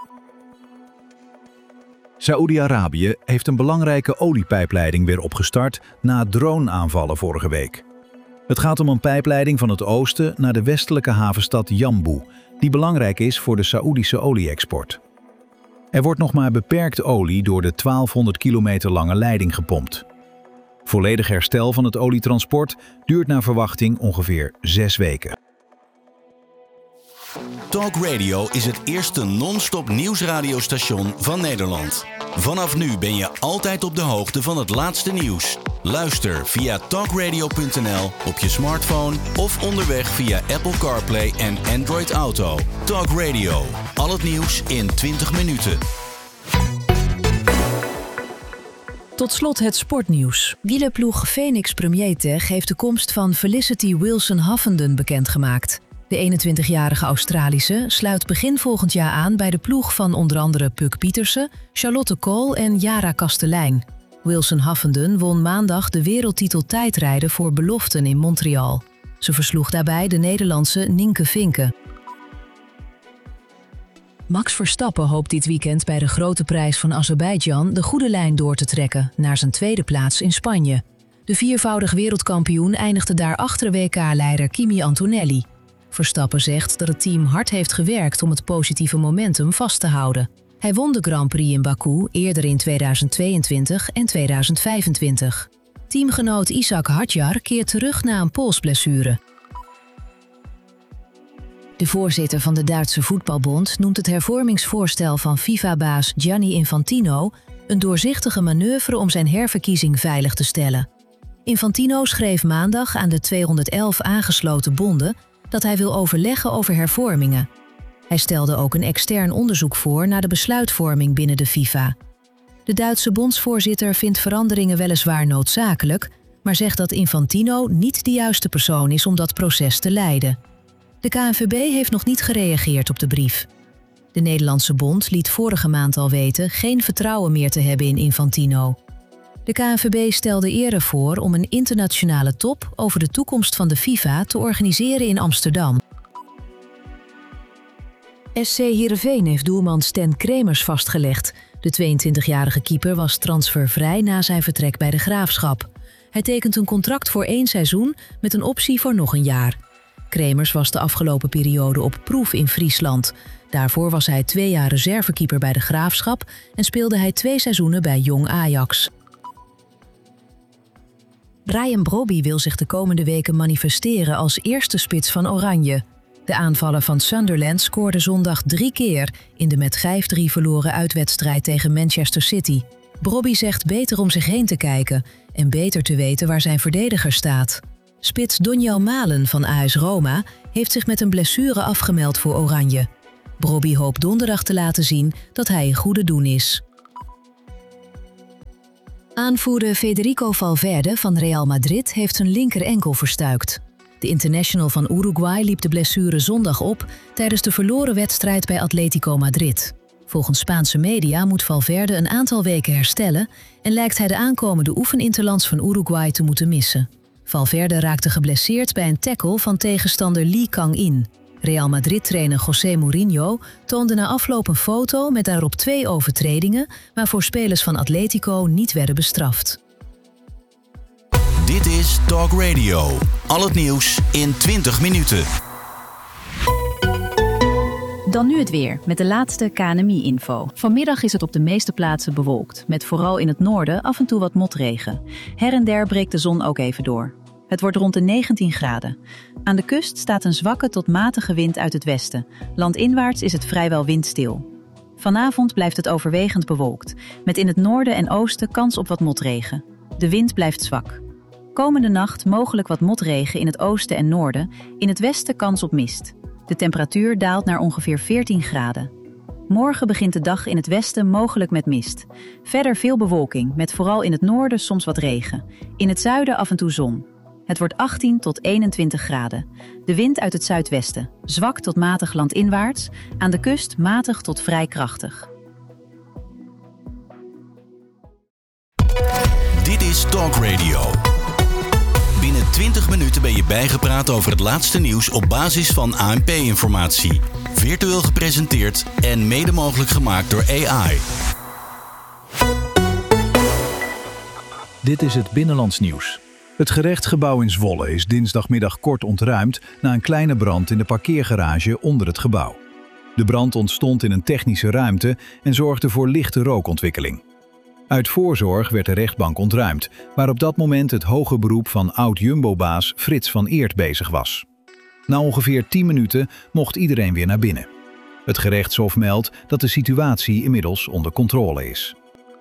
Saoedi-Arabië heeft een belangrijke oliepijpleiding weer opgestart na drone-aanvallen vorige week. Het gaat om een pijpleiding van het oosten naar de westelijke havenstad Jambu, die belangrijk is voor de Saoedische olie-export. Er wordt nog maar beperkt olie door de 1200 kilometer lange leiding gepompt. Volledig herstel van het olietransport duurt naar verwachting ongeveer 6 weken. Talk Radio is het eerste non-stop nieuwsradiostation van Nederland. Vanaf nu ben je altijd op de hoogte van het laatste nieuws. Luister via talkradio.nl op je smartphone of onderweg via Apple CarPlay en Android Auto. Talk Radio, al het nieuws in 20 minuten. Tot slot het sportnieuws. Wielerploeg Phoenix Premier Tech heeft de komst van Felicity Wilson-Huffenden bekendgemaakt. De 21-jarige Australische sluit begin volgend jaar aan bij de ploeg van onder andere Puk Pietersen, Charlotte Kool en Yara Kastelein. Wilson-Huffenden won maandag de wereldtitel tijdrijden voor beloften in Montreal. Ze versloeg daarbij de Nederlandse Nienke Vinke. Max Verstappen hoopt dit weekend bij de Grote Prijs van Azerbeidzjan de goede lijn door te trekken naar zijn tweede plaats in Spanje. De viervoudig wereldkampioen eindigde daar achter WK-leider Kimi Antonelli. Verstappen zegt dat het team hard heeft gewerkt om het positieve momentum vast te houden. Hij won de Grand Prix in Baku eerder in 2022 en 2025. Teamgenoot Ishak Hadjar keert terug na een polsblessure. De voorzitter van de Duitse voetbalbond noemt het hervormingsvoorstel van FIFA-baas Gianni Infantino een doorzichtige manoeuvre om zijn herverkiezing veilig te stellen. Infantino schreef maandag aan de 211 aangesloten bonden dat hij wil overleggen over hervormingen. Hij stelde ook een extern onderzoek voor naar de besluitvorming binnen de FIFA. De Duitse bondsvoorzitter vindt veranderingen weliswaar noodzakelijk, maar zegt dat Infantino niet de juiste persoon is om dat proces te leiden. De KNVB heeft nog niet gereageerd op de brief. De Nederlandse bond liet vorige maand al weten geen vertrouwen meer te hebben in Infantino. De KNVB stelde eerder voor om een internationale top over de toekomst van de FIFA te organiseren in Amsterdam. SC Heerenveen heeft doelman Stan Kremers vastgelegd. De 22-jarige keeper was transfervrij na zijn vertrek bij de Graafschap. Hij tekent een contract voor 1 seizoen met een optie voor nog een jaar. Kremers was de afgelopen periode op proef in Friesland. Daarvoor was hij 2 jaar reservekeeper bij de Graafschap en speelde hij 2 seizoenen bij Jong Ajax. Bryan Brobby wil zich de komende weken manifesteren als eerste spits van Oranje. De aanvaller van Sunderland scoorde zondag 3 keer in de met 5-3 verloren uitwedstrijd tegen Manchester City. Brobby zegt beter om zich heen te kijken en beter te weten waar zijn verdediger staat. Spits Donjel Malen van AS Roma heeft zich met een blessure afgemeld voor Oranje. Brobby hoopt donderdag te laten zien dat hij in goede doen is. Aanvoerder Federico Valverde van Real Madrid heeft zijn linker enkel verstuikt. De international van Uruguay liep de blessure zondag op tijdens de verloren wedstrijd bij Atletico Madrid. Volgens Spaanse media moet Valverde een aantal weken herstellen en lijkt hij de aankomende oefeninterlands van Uruguay te moeten missen. Valverde raakte geblesseerd bij een tackle van tegenstander Lee Kang-in. Real Madrid-trainer José Mourinho toonde na afloop een foto met daarop 2 overtredingen, waarvoor spelers van Atletico niet werden bestraft. Dit is Talk Radio. Al het nieuws in 20 minuten. Dan nu het weer, met de laatste KNMI-info. Vanmiddag is het op de meeste plaatsen bewolkt, met vooral in het noorden af en toe wat motregen. Her en der breekt de zon ook even door. Het wordt rond de 19 graden. Aan de kust staat een zwakke tot matige wind uit het westen. Landinwaarts is het vrijwel windstil. Vanavond blijft het overwegend bewolkt, met in het noorden en oosten kans op wat motregen. De wind blijft zwak. Komende nacht mogelijk wat motregen in het oosten en noorden, in het westen kans op mist. De temperatuur daalt naar ongeveer 14 graden. Morgen begint de dag in het westen mogelijk met mist. Verder veel bewolking, met vooral in het noorden soms wat regen. In het zuiden af en toe zon. Het wordt 18 tot 21 graden. De wind uit het zuidwesten, zwak tot matig landinwaarts. Aan de kust matig tot vrij krachtig. Dit is Talk Radio. Binnen 20 minuten ben je bijgepraat over het laatste nieuws op basis van ANP-informatie. Virtueel gepresenteerd en mede mogelijk gemaakt door AI. Dit is het Binnenlands nieuws. Het gerechtsgebouw in Zwolle is dinsdagmiddag kort ontruimd na een kleine brand in de parkeergarage onder het gebouw. De brand ontstond in een technische ruimte en zorgde voor lichte rookontwikkeling. Uit voorzorg werd de rechtbank ontruimd, waar op dat moment het hoge beroep van oud-Jumbo-baas Frits van Eert bezig was. Na ongeveer 10 minuten mocht iedereen weer naar binnen. Het gerechtshof meldt dat de situatie inmiddels onder controle is.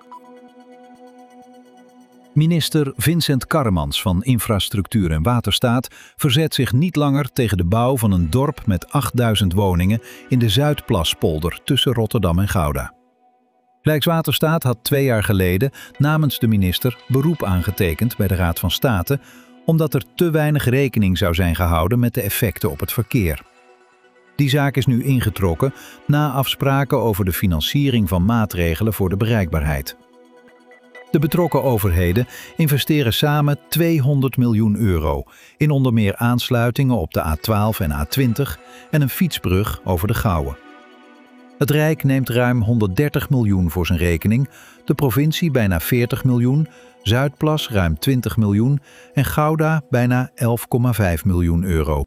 Minister Vincent Karremans van Infrastructuur en Waterstaat verzet zich niet langer tegen de bouw van een dorp met 8000 woningen in de Zuidplaspolder tussen Rotterdam en Gouda. Rijkswaterstaat had 2 jaar geleden namens de minister beroep aangetekend bij de Raad van State, omdat er te weinig rekening zou zijn gehouden met de effecten op het verkeer. Die zaak is nu ingetrokken na afspraken over de financiering van maatregelen voor de bereikbaarheid. De betrokken overheden investeren samen €200 miljoen in onder meer aansluitingen op de A12 en A20 en een fietsbrug over de Gouwe. Het Rijk neemt ruim 130 miljoen voor zijn rekening, de provincie bijna 40 miljoen, Zuidplas ruim 20 miljoen en Gouda bijna €11,5 miljoen.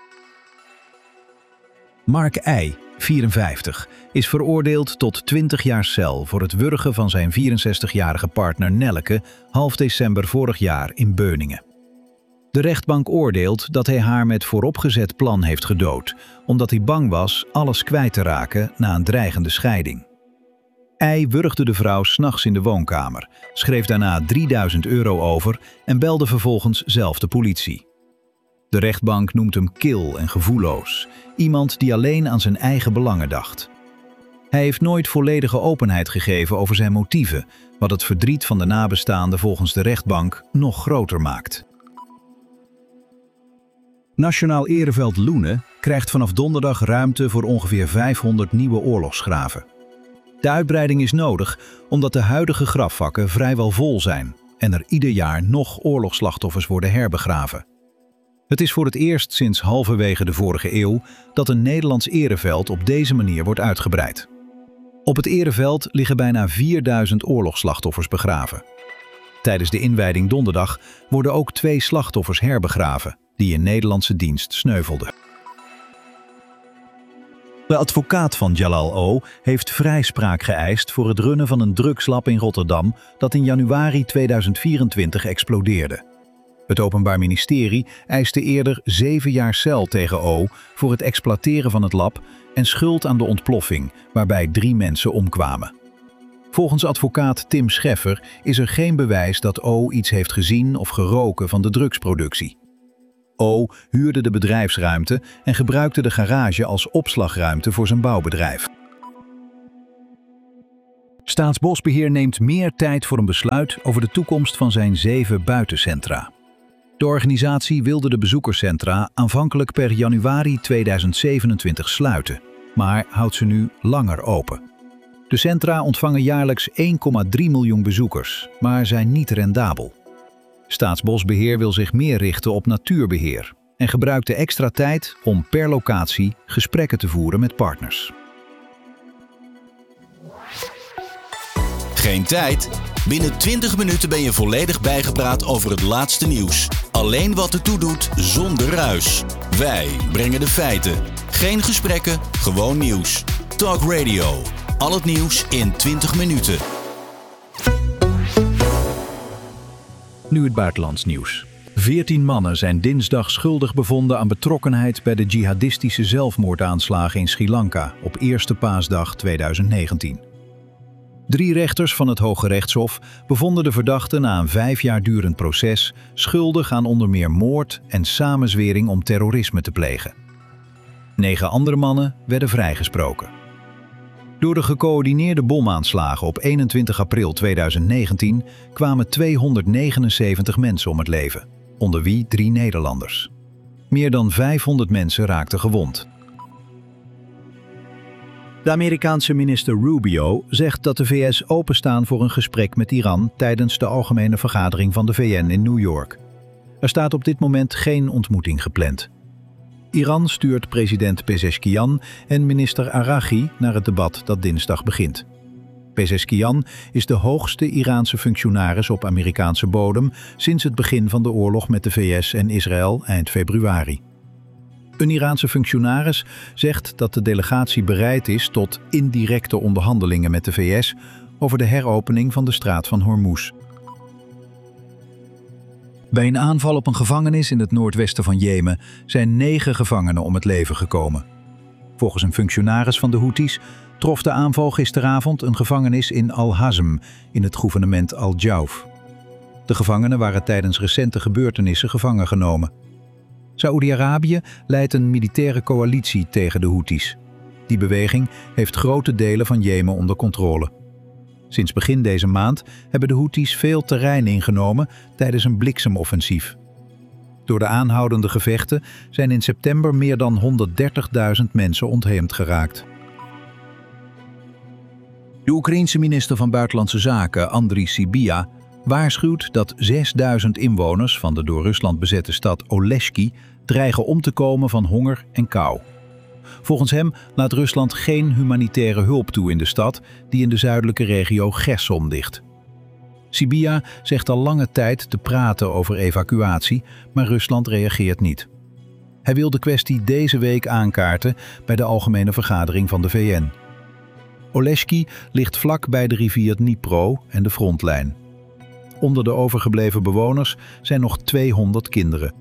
Mark I., 54, is veroordeeld tot 20 jaar cel voor het wurgen van zijn 64-jarige partner Nelleke half december vorig jaar in Beuningen. De rechtbank oordeelt dat hij haar met vooropgezet plan heeft gedood, omdat hij bang was alles kwijt te raken na een dreigende scheiding. Hij wurgde de vrouw 's nachts in de woonkamer, schreef daarna €3000 over en belde vervolgens zelf de politie. De rechtbank noemt hem kil en gevoelloos, iemand die alleen aan zijn eigen belangen dacht. Hij heeft nooit volledige openheid gegeven over zijn motieven, wat het verdriet van de nabestaanden volgens de rechtbank nog groter maakt. Nationaal Ereveld Loenen krijgt vanaf donderdag ruimte voor ongeveer 500 nieuwe oorlogsgraven. De uitbreiding is nodig omdat de huidige grafvakken vrijwel vol zijn en er ieder jaar nog oorlogsslachtoffers worden herbegraven. Het is voor het eerst sinds halverwege de vorige eeuw dat een Nederlands ereveld op deze manier wordt uitgebreid. Op het ereveld liggen bijna 4000 oorlogsslachtoffers begraven. Tijdens de inwijding donderdag worden ook 2 slachtoffers herbegraven die in Nederlandse dienst sneuvelden. De advocaat van Jalal O. heeft vrijspraak geëist voor het runnen van een drugslab in Rotterdam dat in januari 2024 explodeerde. Het Openbaar Ministerie eiste eerder 7 jaar cel tegen O. voor het exploiteren van het lab en schuld aan de ontploffing, waarbij 3 mensen omkwamen. Volgens advocaat Tim Scheffer is er geen bewijs dat O iets heeft gezien of geroken van de drugsproductie. O huurde de bedrijfsruimte en gebruikte de garage als opslagruimte voor zijn bouwbedrijf. Staatsbosbeheer neemt meer tijd voor een besluit over de toekomst van zijn 7 buitencentra. De organisatie wilde de bezoekerscentra aanvankelijk per januari 2027 sluiten, maar houdt ze nu langer open. De centra ontvangen jaarlijks 1,3 miljoen bezoekers, maar zijn niet rendabel. Staatsbosbeheer wil zich meer richten op natuurbeheer en gebruikt de extra tijd om per locatie gesprekken te voeren met partners. Geen tijd? Binnen 20 minuten ben je volledig bijgepraat over het laatste nieuws. Alleen wat ertoe doet, zonder ruis. Wij brengen de feiten. Geen gesprekken, gewoon nieuws. Talk Radio. Al het nieuws in 20 minuten. Nu het buitenlands nieuws. 14 mannen zijn dinsdag schuldig bevonden aan betrokkenheid bij de jihadistische zelfmoordaanslagen in Sri Lanka op Eerste Paasdag 2019. 3 rechters van het Hoge Rechtshof bevonden de verdachten na een 5 jaar durend proces schuldig aan onder meer moord en samenzwering om terrorisme te plegen. 9 andere mannen werden vrijgesproken. Door de gecoördineerde bomaanslagen op 21 april 2019 kwamen 279 mensen om het leven, onder wie 3 Nederlanders. Meer dan 500 mensen raakten gewond. De Amerikaanse minister Rubio zegt dat de VS openstaan voor een gesprek met Iran tijdens de algemene vergadering van de VN in New York. Er staat op dit moment geen ontmoeting gepland. Iran stuurt president Pezeshkian en minister Araghi naar het debat dat dinsdag begint. Pezeshkian is de hoogste Iraanse functionaris op Amerikaanse bodem sinds het begin van de oorlog met de VS en Israël eind februari. Een Iraanse functionaris zegt dat de delegatie bereid is tot indirecte onderhandelingen met de VS over de heropening van de straat van Hormuz. Bij een aanval op een gevangenis in het noordwesten van Jemen zijn 9 gevangenen om het leven gekomen. Volgens een functionaris van de Houthis trof de aanval gisteravond een gevangenis in Al-Hazm in het gouvernement Al-Jauf. De gevangenen waren tijdens recente gebeurtenissen gevangen genomen. Saoedi-Arabië leidt een militaire coalitie tegen de Houthis. Die beweging heeft grote delen van Jemen onder controle. Sinds begin deze maand hebben de Houthis veel terrein ingenomen tijdens een bliksemoffensief. Door de aanhoudende gevechten zijn in september meer dan 130.000 mensen ontheemd geraakt. De Oekraïense minister van Buitenlandse Zaken, Andriy Sybiha, waarschuwt dat 6000 inwoners van de door Rusland bezette stad Oleshki dreigen om te komen van honger en kou. Volgens hem laat Rusland geen humanitaire hulp toe in de stad die in de zuidelijke regio Gerson ligt. Sybiha zegt al lange tijd te praten over evacuatie, maar Rusland reageert niet. Hij wil de kwestie deze week aankaarten bij de algemene vergadering van de VN. Oleshki ligt vlak bij de rivier Dnipro en de frontlijn. Onder de overgebleven bewoners zijn nog 200 kinderen.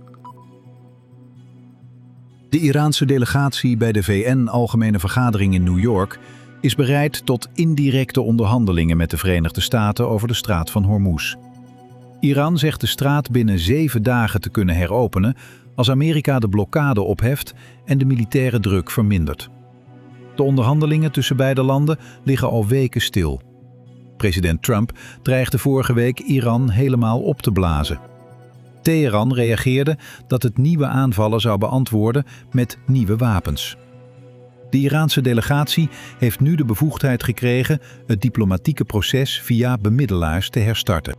De Iraanse delegatie bij de VN-algemene vergadering in New York is bereid tot indirecte onderhandelingen met de Verenigde Staten over de straat van Hormuz. Iran zegt de straat binnen 7 dagen te kunnen heropenen als Amerika de blokkade opheft en de militaire druk vermindert. De onderhandelingen tussen beide landen liggen al weken stil. President Trump dreigde vorige week Iran helemaal op te blazen. Teheran reageerde dat het nieuwe aanvallen zou beantwoorden met nieuwe wapens. De Iraanse delegatie heeft nu de bevoegdheid gekregen het diplomatieke proces via bemiddelaars te herstarten.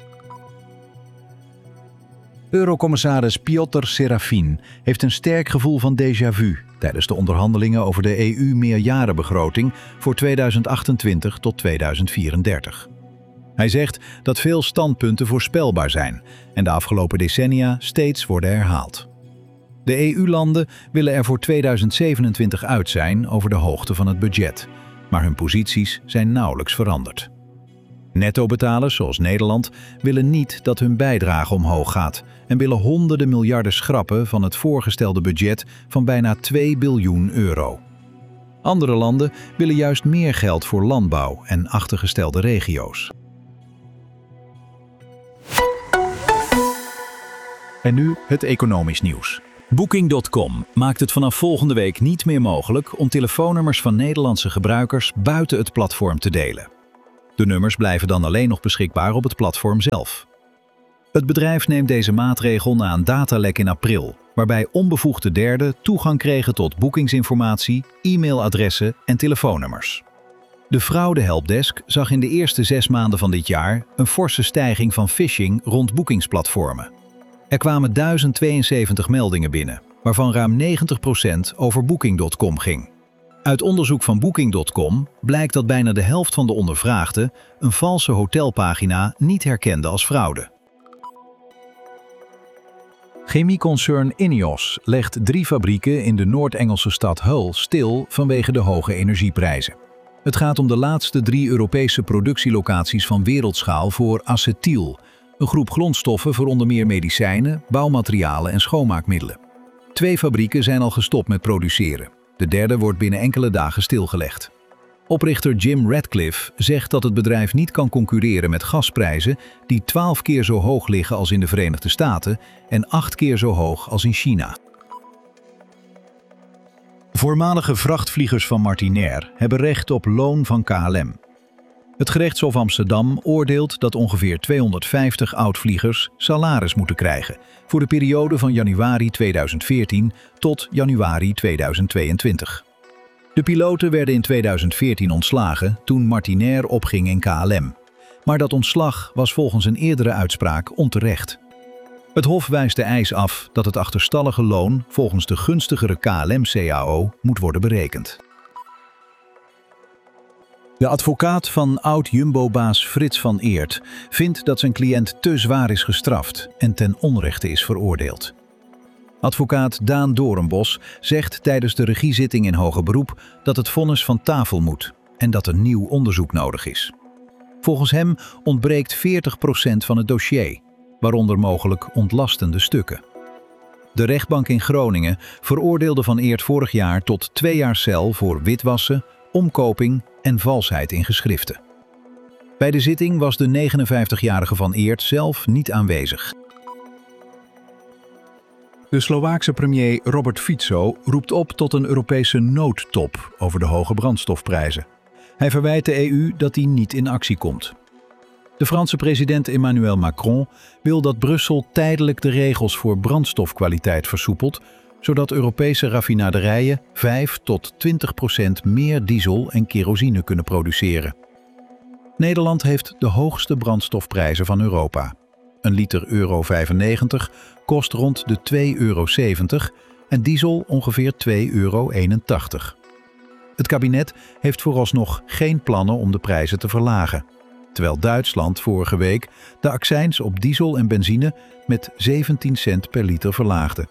Eurocommissaris Piotr Serafin heeft een sterk gevoel van déjà vu tijdens de onderhandelingen over de EU-meerjarenbegroting voor 2028 tot 2034. Hij zegt dat veel standpunten voorspelbaar zijn en de afgelopen decennia steeds worden herhaald. De EU-landen willen er voor 2027 uit zijn over de hoogte van het budget, maar hun posities zijn nauwelijks veranderd. Nettobetalers zoals Nederland willen niet dat hun bijdrage omhoog gaat en willen honderden miljarden schrappen van het voorgestelde budget van bijna 2 biljoen euro. Andere landen willen juist meer geld voor landbouw en achtergestelde regio's. En nu het economisch nieuws. Booking.com maakt het vanaf volgende week niet meer mogelijk om telefoonnummers van Nederlandse gebruikers buiten het platform te delen. De nummers blijven dan alleen nog beschikbaar op het platform zelf. Het bedrijf neemt deze maatregel na een datalek in april, waarbij onbevoegde derden toegang kregen tot boekingsinformatie, e-mailadressen en telefoonnummers. De fraude-helpdesk zag in de eerste 6 maanden van dit jaar een forse stijging van phishing rond boekingsplatformen. Er kwamen 1072 meldingen binnen, waarvan ruim 90% over Booking.com ging. Uit onderzoek van Booking.com blijkt dat bijna de helft van de ondervraagden een valse hotelpagina niet herkende als fraude. Chemieconcern INEOS legt 3 fabrieken in de Noord-Engelse stad Hull stil vanwege de hoge energieprijzen. Het gaat om de laatste 3 Europese productielocaties van wereldschaal voor acetyl, een groep grondstoffen voor onder meer medicijnen, bouwmaterialen en schoonmaakmiddelen. 2 fabrieken zijn al gestopt met produceren. De derde wordt binnen enkele dagen stilgelegd. Oprichter Jim Ratcliffe zegt dat het bedrijf niet kan concurreren met gasprijzen die 12 keer zo hoog liggen als in de Verenigde Staten en 8 keer zo hoog als in China. Voormalige vrachtvliegers van Martinair hebben recht op loon van KLM. Het gerechtshof Amsterdam oordeelt dat ongeveer 250 oud-vliegers salaris moeten krijgen voor de periode van januari 2014 tot januari 2022. De piloten werden in 2014 ontslagen toen Martinair opging in KLM. Maar dat ontslag was volgens een eerdere uitspraak onterecht. Het Hof wijst de eis af dat het achterstallige loon volgens de gunstigere KLM-CAO moet worden berekend. De advocaat van oud-Jumbo-baas Frits van Eert vindt dat zijn cliënt te zwaar is gestraft en ten onrechte is veroordeeld. Advocaat Daan Doornbos zegt tijdens de regiezitting in hoger beroep dat het vonnis van tafel moet en dat een nieuw onderzoek nodig is. Volgens hem ontbreekt 40% van het dossier, waaronder mogelijk ontlastende stukken. De rechtbank in Groningen veroordeelde Van Eert vorig jaar tot 2 jaar cel voor witwassen, omkoping en valsheid in geschriften. Bij de zitting was de 59-jarige Van Eert zelf niet aanwezig. De Slovaakse premier Robert Fico roept op tot een Europese noodtop over de hoge brandstofprijzen. Hij verwijt de EU dat die niet in actie komt. De Franse president Emmanuel Macron wil dat Brussel tijdelijk de regels voor brandstofkwaliteit versoepelt, zodat Europese raffinaderijen 5 tot 20% meer diesel en kerosine kunnen produceren. Nederland heeft de hoogste brandstofprijzen van Europa. Een liter euro 95 kost rond de €2,70 en diesel ongeveer €2,81. Het kabinet heeft vooralsnog geen plannen om de prijzen te verlagen, terwijl Duitsland vorige week de accijns op diesel en benzine met 17 cent per liter verlaagde.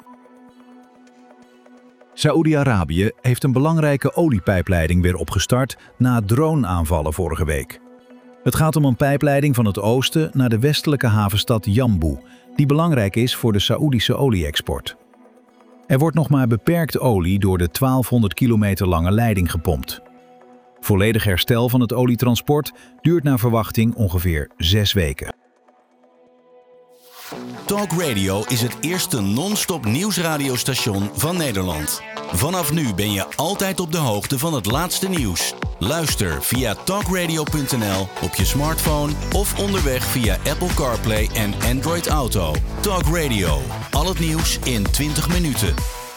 Saoedi-Arabië heeft een belangrijke oliepijpleiding weer opgestart na drone-aanvallen vorige week. Het gaat om een pijpleiding van het oosten naar de westelijke havenstad Jambu, die belangrijk is voor de Saoedische olie-export. Er wordt nog maar beperkt olie door de 1200 kilometer lange leiding gepompt. Volledig herstel van het olietransport duurt naar verwachting ongeveer 6 weken. Talk Radio is het eerste non-stop nieuwsradiostation van Nederland. Vanaf nu ben je altijd op de hoogte van het laatste nieuws. Luister via talkradio.nl op je smartphone of onderweg via Apple CarPlay en Android Auto. Talk Radio, al het nieuws in 20 minuten.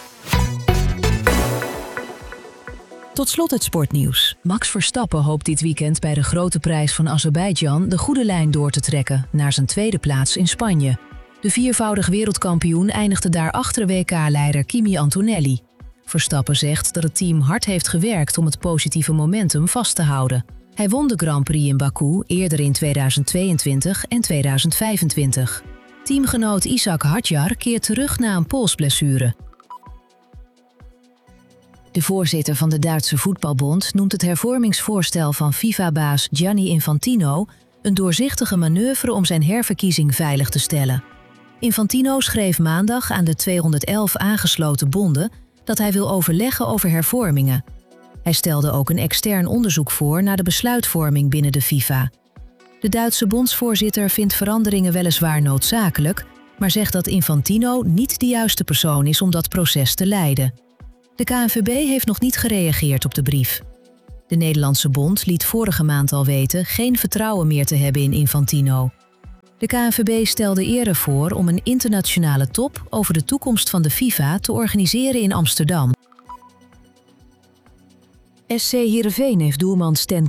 Tot slot het sportnieuws. Max Verstappen hoopt dit weekend bij de Grote Prijs van Azerbeidzjan de goede lijn door te trekken naar zijn tweede plaats in Spanje. De 4-voudig wereldkampioen eindigde daar achter WK-leider Kimi Antonelli. Verstappen zegt dat het team hard heeft gewerkt om het positieve momentum vast te houden. Hij won de Grand Prix in Baku eerder in 2022 en 2025. Teamgenoot Ishak Hadjar keert terug na een polsblessure. De voorzitter van de Duitse Voetbalbond noemt het hervormingsvoorstel van FIFA-baas Gianni Infantino een doorzichtige manoeuvre om zijn herverkiezing veilig te stellen. Infantino schreef maandag aan de 211 aangesloten bonden dat hij wil overleggen over hervormingen. Hij stelde ook een extern onderzoek voor naar de besluitvorming binnen de FIFA. De Duitse bondsvoorzitter vindt veranderingen weliswaar noodzakelijk, maar zegt dat Infantino niet de juiste persoon is om dat proces te leiden. De KNVB heeft nog niet gereageerd op de brief. De Nederlandse bond liet vorige maand al weten geen vertrouwen meer te hebben in Infantino. De KNVB stelde eerder voor om een internationale top over de toekomst van de FIFA te organiseren in Amsterdam. SC Heerenveen heeft doelman Stan